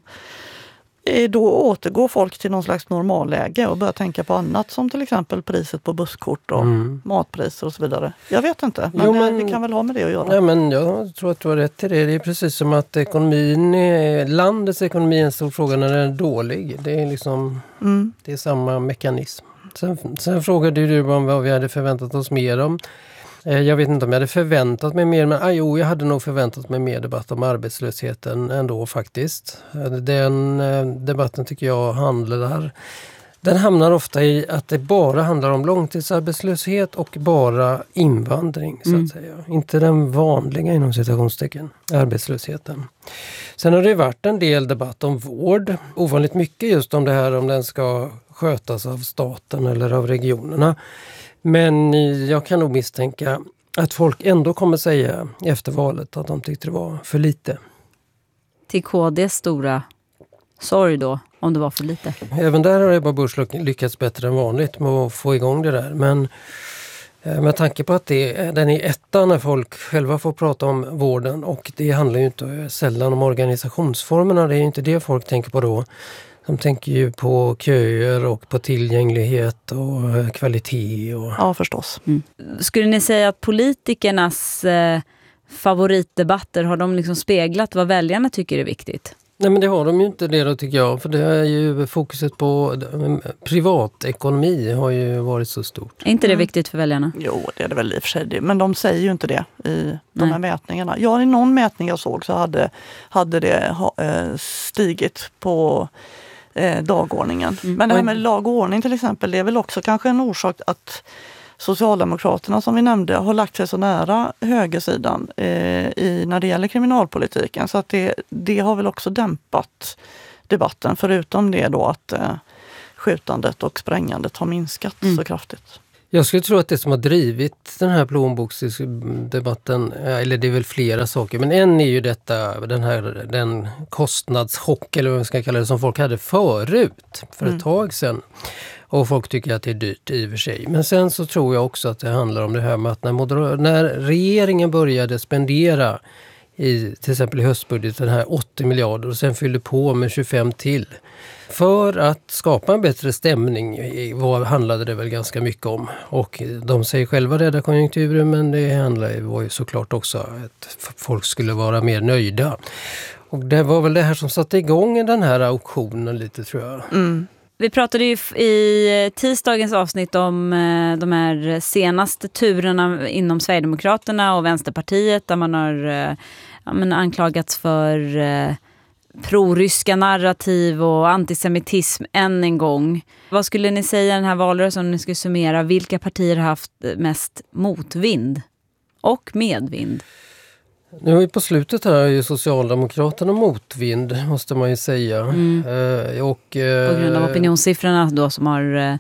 Speaker 27: då återgår folk till någon slags normalläge och börjar tänka på annat som till exempel priset på busskort och mm. matpriser och så vidare. Jag vet inte, men, jo, men det kan väl ha med det att göra.
Speaker 1: Ja, men jag tror att du har rätt i det. Det är precis som att ekonomin är, landets ekonomi är en stor fråga när den är dålig. Det är liksom mm. det är samma mekanism. Sen, sen frågade du om vad vi hade förväntat oss mer om. Jag vet inte om jag hade förväntat mig mer, men ah, jo, jag hade nog förväntat mig mer debatt om arbetslösheten ändå faktiskt. Den eh, debatten tycker jag handlar, den hamnar ofta i att det bara handlar om långtidsarbetslöshet och bara invandring, så att mm. säga. Inte den vanliga inom citationstecken, arbetslösheten. Sen har det varit en del debatt om vård, ovanligt mycket just om det här om den ska skötas av staten eller av regionerna. Men jag kan nog misstänka att folk ändå kommer säga efter valet att de tyckte det var för lite.
Speaker 25: Till K D:s stora sorg då, om det var för lite.
Speaker 1: Även där har Ebba Busch lyckats bättre än vanligt med att få igång det där. Men Med tanke på att det, den är etta när folk själva får prata om vården, och det handlar ju inte sällan om organisationsformerna, det är inte det folk tänker på då. De tänker ju på köer och på tillgänglighet och kvalitet. Och...
Speaker 27: Ja, förstås.
Speaker 25: Mm. Skulle ni säga att politikernas eh, favoritdebatter, har de liksom speglat vad väljarna tycker är viktigt?
Speaker 1: Nej, men det har de ju inte det då, tycker jag. För det är ju fokuset på privatekonomi har ju varit så stort.
Speaker 25: Är inte det viktigt för väljarna?
Speaker 27: Jo, det är det väl i och för sig. Men de säger ju inte det i de här mätningarna. Ja, i någon mätning jag såg så hade, hade det stigit på eh, dagordningen. Mm. Men det här med lag och ordning till exempel, det är väl också kanske en orsak att Socialdemokraterna, som vi nämnde, har lagt sig så nära högersidan eh, i, när det gäller kriminalpolitiken. Så att det, det har väl också dämpat debatten, förutom det då att eh, skjutandet och sprängandet har minskat mm. så kraftigt.
Speaker 1: Jag skulle tro att det som har drivit den här plånboksdebatten, eller det är väl flera saker, men en är ju detta, den här den kostnadschock, eller vad man ska kalla det, som folk hade förut, för ett mm. tag sedan. Och folk tycker att det är dyrt i och för sig. Men sen så tror jag också att det handlar om det här med att när, moder- när regeringen började spendera i till exempel i höstbudgeten här åttio miljarder och sen fyllde på med tjugofem till. För att skapa en bättre stämning vad handlade det väl ganska mycket om. Och de säger själva rädda konjunkturen, men det handlar var ju såklart också att folk skulle vara mer nöjda. Och det var väl det här som satte igång den här auktionen lite, tror jag.
Speaker 27: Mm.
Speaker 25: Vi pratade ju i tisdagens avsnitt om de här senaste turerna inom Sverigedemokraterna och Vänsterpartiet, där man har ja, men anklagats för eh, proryska narrativ och antisemitism än en gång. Vad skulle ni säga i den här valrörelsen om ni skulle summera? Vilka partier har haft mest motvind och medvind?
Speaker 1: Nu på slutet här är ju Socialdemokraterna motvind, måste man ju säga. Mm. Eh, och, eh,
Speaker 25: på grund av opinionssiffrorna då som har... Eh,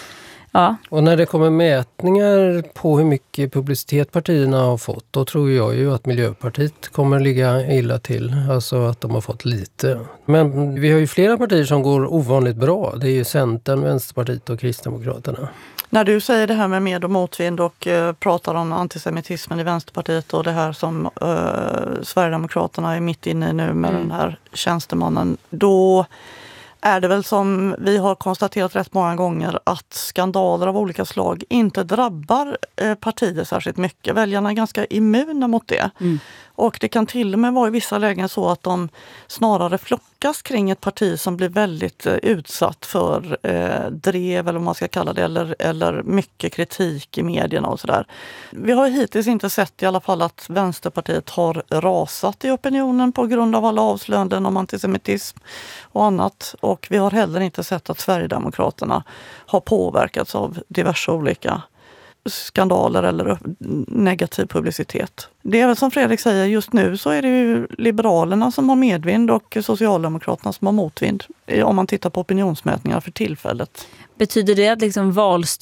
Speaker 25: ja.
Speaker 1: Och när det kommer mätningar på hur mycket publicitet partierna har fått, då tror jag ju att Miljöpartiet kommer ligga illa till. Alltså att de har fått lite. Men vi har ju flera partier som går ovanligt bra. Det är ju Centern, Vänsterpartiet och Kristdemokraterna.
Speaker 27: När du säger det här med med- och motvind och uh, pratar om antisemitismen i Vänsterpartiet och det här som uh, Sverigedemokraterna är mitt inne i nu med mm. den här tjänstemannen, då är det väl som vi har konstaterat rätt många gånger att skandaler av olika slag inte drabbar eh, partier särskilt mycket. Väljarna är ganska immuna mot det. Mm. Och det kan till och med vara i vissa lägen så att de snarare flockas kring ett parti som blir väldigt eh, utsatt för eh, drev, eller vad man ska kalla det, eller, eller mycket kritik i medierna och sådär. Vi har hittills inte sett i alla fall att Vänsterpartiet har rasat i opinionen på grund av alla avslöjanden om antisemitism och annat. Och vi har heller inte sett att Sverigedemokraterna har påverkats av diverse olika skandaler eller negativ publicitet. Det är väl som Fredrik säger, just nu så är det ju Liberalerna som har medvind och Socialdemokraterna som har motvind, om man tittar på opinionsmätningar för tillfället.
Speaker 25: Betyder det att liksom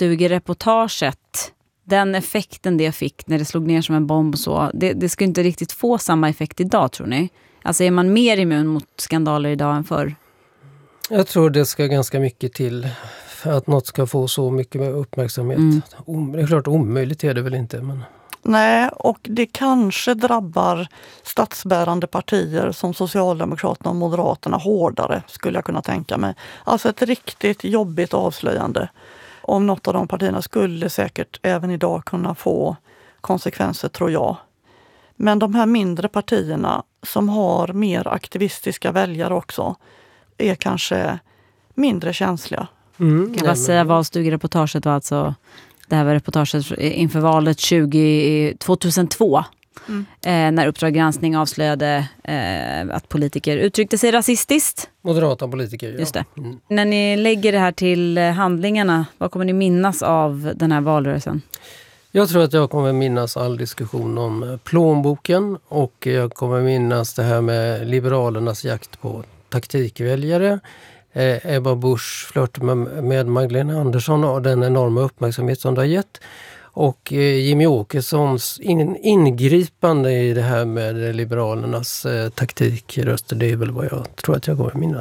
Speaker 25: valstugereportaget, den effekten det fick när det slog ner som en bomb så, det, det skulle inte riktigt få samma effekt idag, tror ni? Alltså är man mer immun mot skandaler idag än förr?
Speaker 1: Jag tror det ska ganska mycket till för att något ska få så mycket uppmärksamhet. Mm. Det är klart, omöjligt är det väl inte. Men...
Speaker 27: Nej, och det kanske drabbar statsbärande partier som Socialdemokraterna och Moderaterna hårdare, skulle jag kunna tänka mig. Alltså ett riktigt jobbigt avslöjande. Om något av de partierna skulle säkert även idag kunna få konsekvenser, tror jag. Men de här mindre partierna som har mer aktivistiska väljare också är kanske mindre känsliga.
Speaker 25: Mm, kan jag säga valstugereportaget var alltså, det här var reportaget inför valet tjugo, tjugohundratvå. Mm. Eh, när Uppdrag granskning avslöjade eh, att politiker uttryckte sig rasistiskt.
Speaker 1: Moderata politiker, ja.
Speaker 25: Just det.
Speaker 1: Mm.
Speaker 25: När ni lägger det här till handlingarna, vad kommer ni minnas av den här valrörelsen?
Speaker 1: Jag tror att jag kommer minnas all diskussion om plånboken, och jag kommer minnas det här med Liberalernas jakt på taktikväljare. Eh, Ebba Busch flört med, med Magdalena Andersson och den enorma uppmärksamhet som det har gett. Och eh, Jimmy Åkessons in, ingripande i det här med Liberalernas eh, taktikröster, det är väl vad jag tror att jag kommer minnas.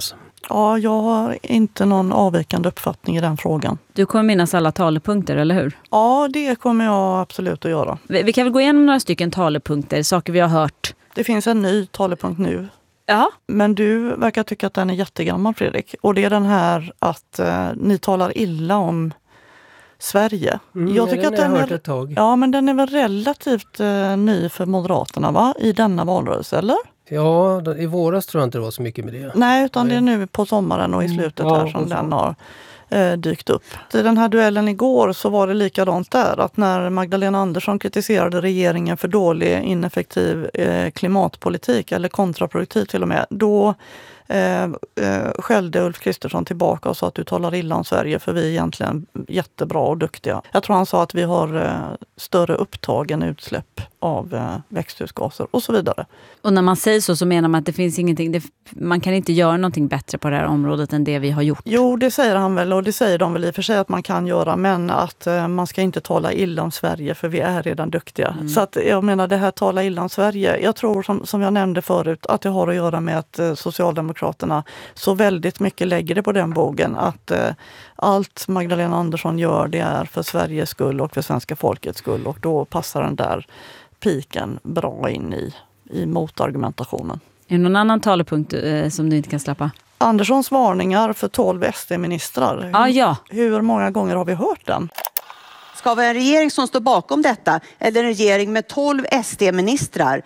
Speaker 27: Ja, jag har inte någon avvikande uppfattning i den frågan.
Speaker 25: Du kommer minnas alla talepunkter, eller hur?
Speaker 27: Ja, det kommer jag absolut att göra.
Speaker 25: Vi, vi kan väl gå igenom några stycken talepunkter, saker vi har hört.
Speaker 27: Det finns en ny talepunkt nu.
Speaker 25: Ja.
Speaker 27: Men du verkar tycka att den är jättegammal, Fredrik. Och det är den här att eh, ni talar illa om Sverige.
Speaker 1: Mm,
Speaker 27: jag tycker
Speaker 1: den
Speaker 27: att den
Speaker 1: har jag hört
Speaker 27: är,
Speaker 1: ett tag.
Speaker 27: ja, men den är väl relativt eh, ny för Moderaterna, va? I denna valrörelse, eller?
Speaker 1: Ja, i våras tror jag inte det var så mycket med det.
Speaker 27: Nej, utan Nej. det är nu på sommaren och i slutet
Speaker 1: Mm, ja,
Speaker 27: här som den har eh, dykt upp. I den här duellen igår så var det likadant där, att när Magdalena Andersson kritiserade regeringen för dålig, ineffektiv eh, klimatpolitik, eller kontraproduktiv till och med, då Eh, eh, skällde Ulf Kristersson tillbaka och sa att du talar illa om Sverige för vi är egentligen jättebra och duktiga. Jag tror han sa att vi har eh, större upptag än utsläpp av eh, växthusgaser och så vidare.
Speaker 25: Och när man säger så så menar man att det finns ingenting, det, man kan inte göra någonting bättre på det här området än det vi har gjort.
Speaker 27: Jo, det säger han väl, och det säger de väl i och för sig att man kan göra, men att eh, man ska inte tala illa om Sverige för vi är redan duktiga. Mm. Så att jag menar det här tala illa om Sverige, jag tror som, som jag nämnde förut att det har att göra med att eh, Socialdemokraterna så väldigt mycket lägger det på den bogen att eh, allt Magdalena Andersson gör det är för Sveriges skull och för svenska folkets skull, och då passar den där piken bra in i, i motargumentationen.
Speaker 25: Är det någon annan talepunkt eh, som du inte kan släppa?
Speaker 27: Anderssons varningar för tolv S D-ministrar.
Speaker 25: Ah, ja.
Speaker 27: Hur många gånger har vi hört den?
Speaker 4: Ska vi ha en regering som står bakom detta eller en regering med tolv S D-ministrar?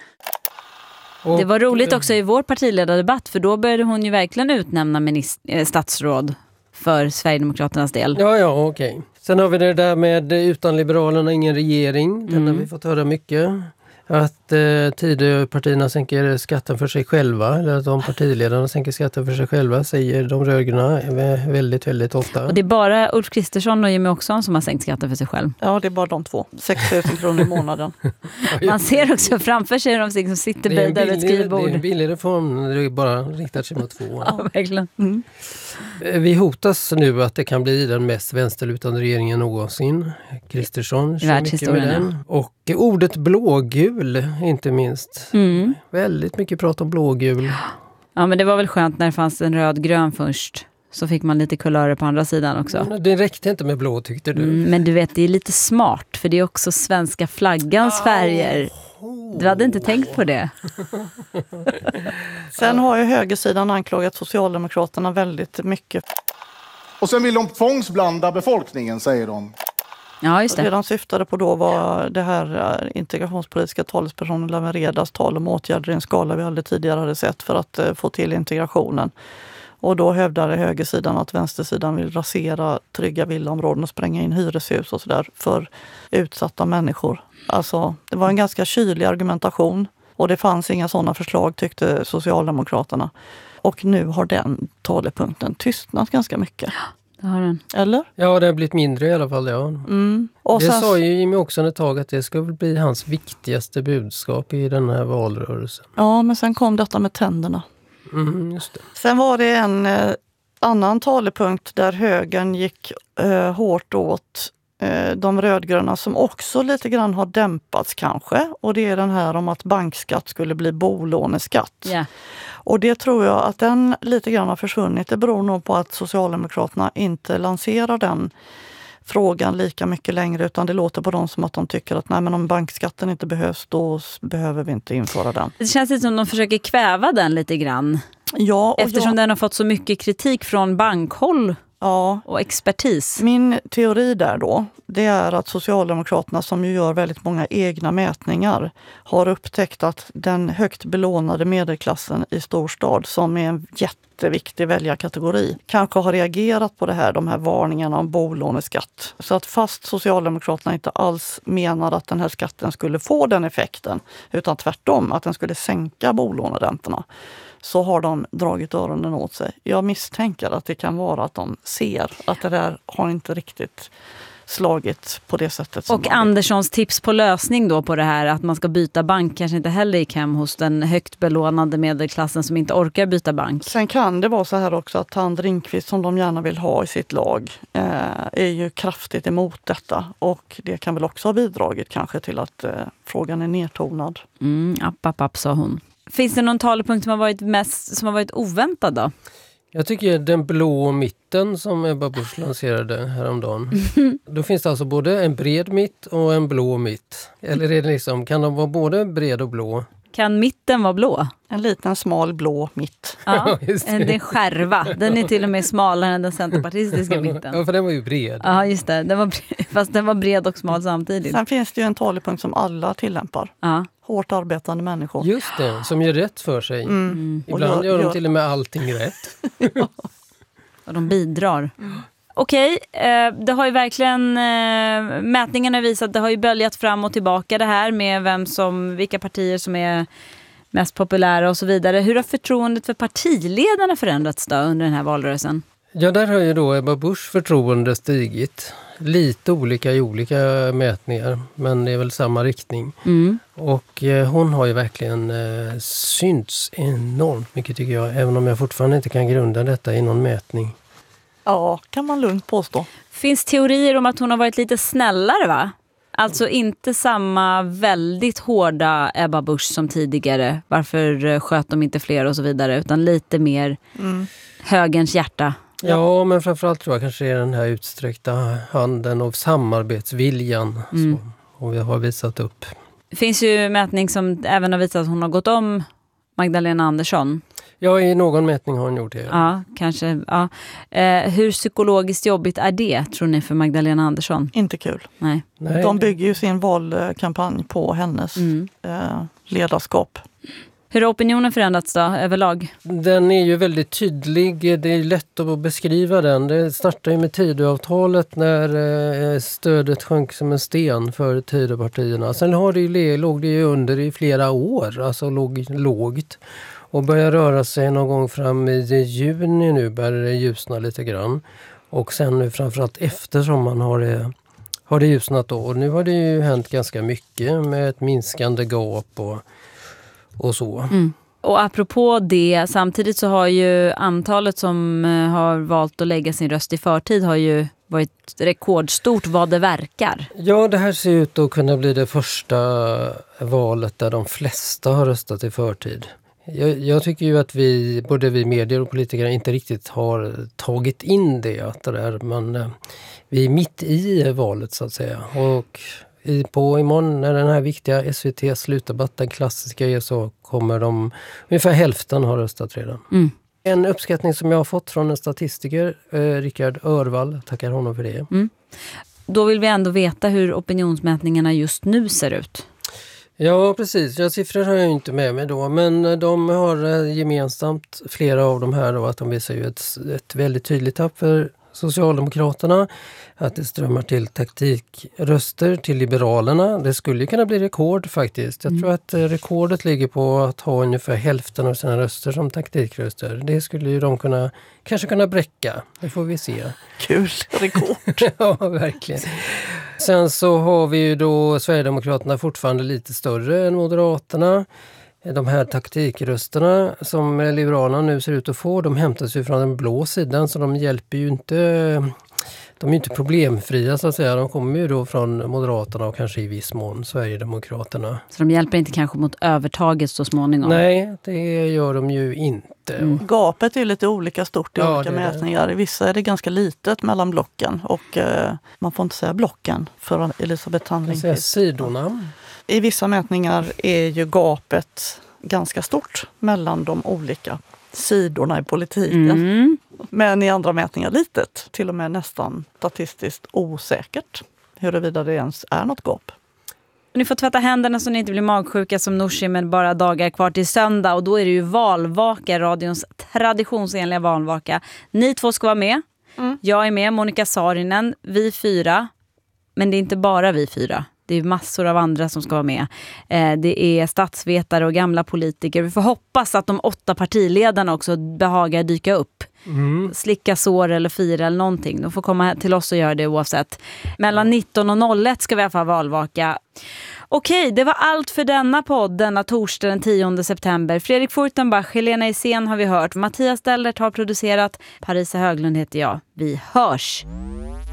Speaker 25: Det var roligt också i vår partiledardebatt, för då började hon ju verkligen utnämna minister, statsråd för Sverigedemokraternas del.
Speaker 1: Ja, ja, okej. Okay. Sen har vi det där med utan Liberalerna ingen regering. Den
Speaker 25: Mm.
Speaker 1: har vi fått höra mycket. Att eh, Tidöpartierna sänker skatten för sig själva, eller att de partiledarna sänker skatten för sig själva, säger de rödgröna väldigt, väldigt ofta.
Speaker 25: Och det är bara Ulf Kristersson och Jimmy Åkesson som har sänkt skatten för sig själv.
Speaker 27: Ja, det är bara de två. sex tusen kronor i månaden.
Speaker 25: Man ser också framför sig de som sitter böjda över ett skrivbord.
Speaker 1: Det är en billig reform när det bara riktar sig mot två.
Speaker 25: Ja, verkligen. Mm.
Speaker 1: Vi hotas nu att det kan bli den mest vänsterlutande regeringen någonsin. Kristersson kör mycket med den. Och ordet blågul, inte minst.
Speaker 25: Mm.
Speaker 1: Väldigt mycket prat om blågul.
Speaker 25: Ja, men det var väl skönt när det fanns en röd-grön först. Så fick man lite kulörer på andra sidan också.
Speaker 1: Ja, det räckte inte med blå, tyckte du.
Speaker 25: Mm, men du vet, det är lite smart. För det är också svenska flaggans färger. Du hade inte tänkt på det.
Speaker 27: Sen har ju högersidan anklagat Socialdemokraterna väldigt mycket.
Speaker 3: Och sen vill de tvångsblanda befolkningen, säger de.
Speaker 25: Ja, just det.
Speaker 27: Det de syftade på då var det här integrationspolitiska talespersonen Lawen Redars tal om åtgärder i en skala vi aldrig tidigare hade sett för att uh, få till integrationen. Och då hävdade högersidan att vänstersidan vill rasera trygga villaområden och spränga in hyreshus och sådär för utsatta människor. Alltså, det var en ganska kylig argumentation och det fanns inga sådana förslag, tyckte Socialdemokraterna. Och nu har den talepunkten tystnat ganska mycket.
Speaker 25: Det har den.
Speaker 27: Eller?
Speaker 1: Ja, det har blivit mindre i alla fall, ja.
Speaker 27: Mm. Och
Speaker 1: det
Speaker 27: sen...
Speaker 1: sa ju Jimmy också ett tag att det ska väl bli hans viktigaste budskap i den här valrörelsen.
Speaker 27: Ja, men sen kom detta med tänderna.
Speaker 1: Mm, just det.
Speaker 27: Sen var det en eh, annan talepunkt där högern gick eh, hårt åt eh, de rödgröna som också lite grann har dämpats kanske. Och det är den här om att bankskatt skulle bli bolåneskatt.
Speaker 25: Yeah.
Speaker 27: Och det tror jag att den lite grann har försvunnit. Det beror nog på att Socialdemokraterna inte lanserar den frågan lika mycket längre, utan det låter på dem som att de tycker att nej, men om bankskatten inte behövs, då behöver vi inte införa den.
Speaker 25: Det känns lite som de försöker kväva den lite grann.
Speaker 27: Ja, och
Speaker 25: eftersom
Speaker 27: jag...
Speaker 25: den har fått så mycket kritik från bankhåll
Speaker 27: ja.
Speaker 25: och expertis.
Speaker 27: Min teori där då, det är att Socialdemokraterna, som ju gör väldigt många egna mätningar, har upptäckt att den högt belånade medelklassen i storstad, som är en jätteviktig väljarkategori, kanske har reagerat på det här, de här varningarna om bolåneskatt. Så att fast Socialdemokraterna inte alls menar att den här skatten skulle få den effekten, utan tvärtom att den skulle sänka bolåneräntorna, så har de dragit öronen åt sig. Jag misstänker att det kan vara att de ser att det där har inte riktigt slagit på det sättet. Som
Speaker 25: och Anderssons tips på lösning då på det här, att man ska byta bank, kanske inte heller gick hem hos den högt belånade medelklassen som inte orkar byta bank.
Speaker 27: Sen kan det vara så här också att Tand Ringqvist, som de gärna vill ha i sitt lag, eh, är ju kraftigt emot detta. Och det kan väl också ha bidragit kanske till att eh, frågan är nedtonad.
Speaker 25: Mm, app, app, app, sa hon. Finns det någon talepunkt som har varit mest som har varit oväntad då?
Speaker 1: Jag tycker den blå mitten som Ebba Busch lanserade häromdagen. Då finns det alltså både en bred mitt och en blå mitt. Eller är det liksom, kan de vara både bred och blå?
Speaker 25: Kan mitten vara blå?
Speaker 27: En liten smal blå mitt.
Speaker 25: Ja, en, det är skärva. Den är till och med smalare än den centerpartistiska mitten.
Speaker 1: Ja, för den var ju bred.
Speaker 25: Ja, just det. Den var bred, fast den var bred och smal samtidigt.
Speaker 27: Sen finns det ju en talepunkt som alla tillämpar.
Speaker 25: Ja.
Speaker 27: Hårt arbetande människor.
Speaker 1: Just det, som gör rätt för sig.
Speaker 27: Mm.
Speaker 1: Mm. Ibland
Speaker 27: Och
Speaker 1: gör,
Speaker 27: gör
Speaker 1: de till och med allting rätt.
Speaker 25: Och de bidrar. Mm. Okej, eh, det har ju verkligen eh, mätningarna visat, det har ju böljat fram och tillbaka det här med vem som, vilka partier som är mest populära och så vidare. Hur har förtroendet för partiledarna förändrats då under den här valrörelsen?
Speaker 1: Ja, där har ju då Ebba Busch förtroende stigit. Lite olika i olika mätningar, men det är väl samma riktning.
Speaker 25: Mm.
Speaker 1: Och eh, hon har ju verkligen eh, synts enormt mycket tycker jag, även om jag fortfarande inte kan grunda detta i någon mätning.
Speaker 27: Ja, kan man lugnt påstå.
Speaker 25: Finns teorier om att hon har varit lite snällare, va? Alltså inte samma väldigt hårda Ebba Busch som tidigare. Varför sköt de inte fler och så vidare, utan lite mer mm. högerns hjärta.
Speaker 1: Ja, men framförallt tror jag kanske är den här utsträckta handen och samarbetsviljan mm. som hon har visat upp.
Speaker 25: Det finns ju mätning som även har visat att hon har gått om Magdalena Andersson.
Speaker 1: Ja, i någon mätning har hon gjort det.
Speaker 25: Ja, kanske. Ja. Eh, hur psykologiskt jobbigt är det, tror ni, för Magdalena Andersson?
Speaker 27: Inte kul.
Speaker 25: Nej.
Speaker 1: Nej.
Speaker 27: De bygger ju sin valkampanj på hennes mm. eh, ledarskap.
Speaker 25: Hur har opinionen förändrats då, överlag?
Speaker 1: Den är ju väldigt tydlig. Det är lätt att beskriva den. Det startade ju med Tidöavtalet när eh, stödet sjönk som en sten för Tidöpartierna. Sen har det ju, låg det ju under i flera år, alltså låg, lågt. Och börjar röra sig någon gång fram i juni nu, börjar det ljusna lite grann. Och sen nu framförallt eftersom man har det, har det ljusnat då. Och nu har det ju hänt ganska mycket med ett minskande gap och, och så.
Speaker 25: Mm. Och apropå det, samtidigt så har ju antalet som har valt att lägga sin röst i förtid har ju varit rekordstort vad det verkar.
Speaker 1: Ja, det här ser ut att kunna bli det första valet där de flesta har röstat i förtid. Jag, jag tycker ju att vi, både vi medier och politiker, inte riktigt har tagit in det. Att det där, men vi är mitt i valet så att säga. Och i, på imorgon när den här viktiga S V T-slutdebatt, den klassiska är, så kommer de, ungefär hälften har röstat redan.
Speaker 25: Mm.
Speaker 1: En uppskattning som jag har fått från en statistiker, eh, Rickard Örvall, tackar honom för det.
Speaker 25: Mm. Då vill vi ändå veta hur opinionsmätningarna just nu ser ut.
Speaker 1: Ja, precis. Ja, siffror har jag ju inte med mig då, men de har gemensamt, flera av de här då, att de visar ju ett, ett väldigt tydligt tapp för Socialdemokraterna, att det strömmar till taktikröster till Liberalerna. Det skulle ju kunna bli rekord faktiskt. Jag mm. tror att rekordet ligger på att ha ungefär hälften av sina röster som taktikröster. Det skulle ju de kunna, kanske kunna bräcka. Det får vi se.
Speaker 27: Kul, rekord.
Speaker 1: Ja, verkligen. Sen så har vi ju då Sverigedemokraterna fortfarande lite större än Moderaterna. De här taktikrösterna som Liberalerna nu ser ut att få, de hämtas ju från den blå sidan, så de hjälper ju inte, de är ju inte problemfria så att säga. De kommer ju då från Moderaterna och kanske i viss mån Sverigedemokraterna.
Speaker 25: Så de hjälper inte kanske mot övertaget så småningom?
Speaker 1: Nej, det gör de ju inte.
Speaker 27: Mm. Gapet är lite olika stort i
Speaker 1: ja,
Speaker 27: olika mätningar. I vissa är det ganska litet mellan blocken och eh, man får inte säga blocken för Elisabeth Thand-Ringqvist.
Speaker 1: Jag säger sidorna.
Speaker 27: I vissa mätningar är ju gapet ganska stort mellan de olika sidorna i politiken.
Speaker 25: Mm.
Speaker 27: Men i andra mätningar litet, till och med nästan statistiskt osäkert huruvida det ens är något gap.
Speaker 25: Ni får tvätta händerna så ni inte blir magsjuka som Nooshi, med bara dagar kvar till söndag. Och då är det ju valvaka, radions traditionsenliga valvaka. Ni två ska vara med. Mm. Jag är med, Monica Saarinen, vi fyra. Men det är inte bara vi fyra. Det är massor av andra som ska vara med. Eh, det är statsvetare och gamla politiker. Vi får hoppas att de åtta partiledarna också behagar dyka upp. Mm. Slicka sår eller fira eller någonting. De får komma till oss och göra det oavsett. Mellan nitton och noll ett ska vi i alla fall valvaka. Okej, det var allt för denna podd denna torsdag den tionde september. Fredrik Furtenbach, Helena Isén har vi hört. Mattias Dellert har producerat. Parisa Höglund heter jag. Vi hörs!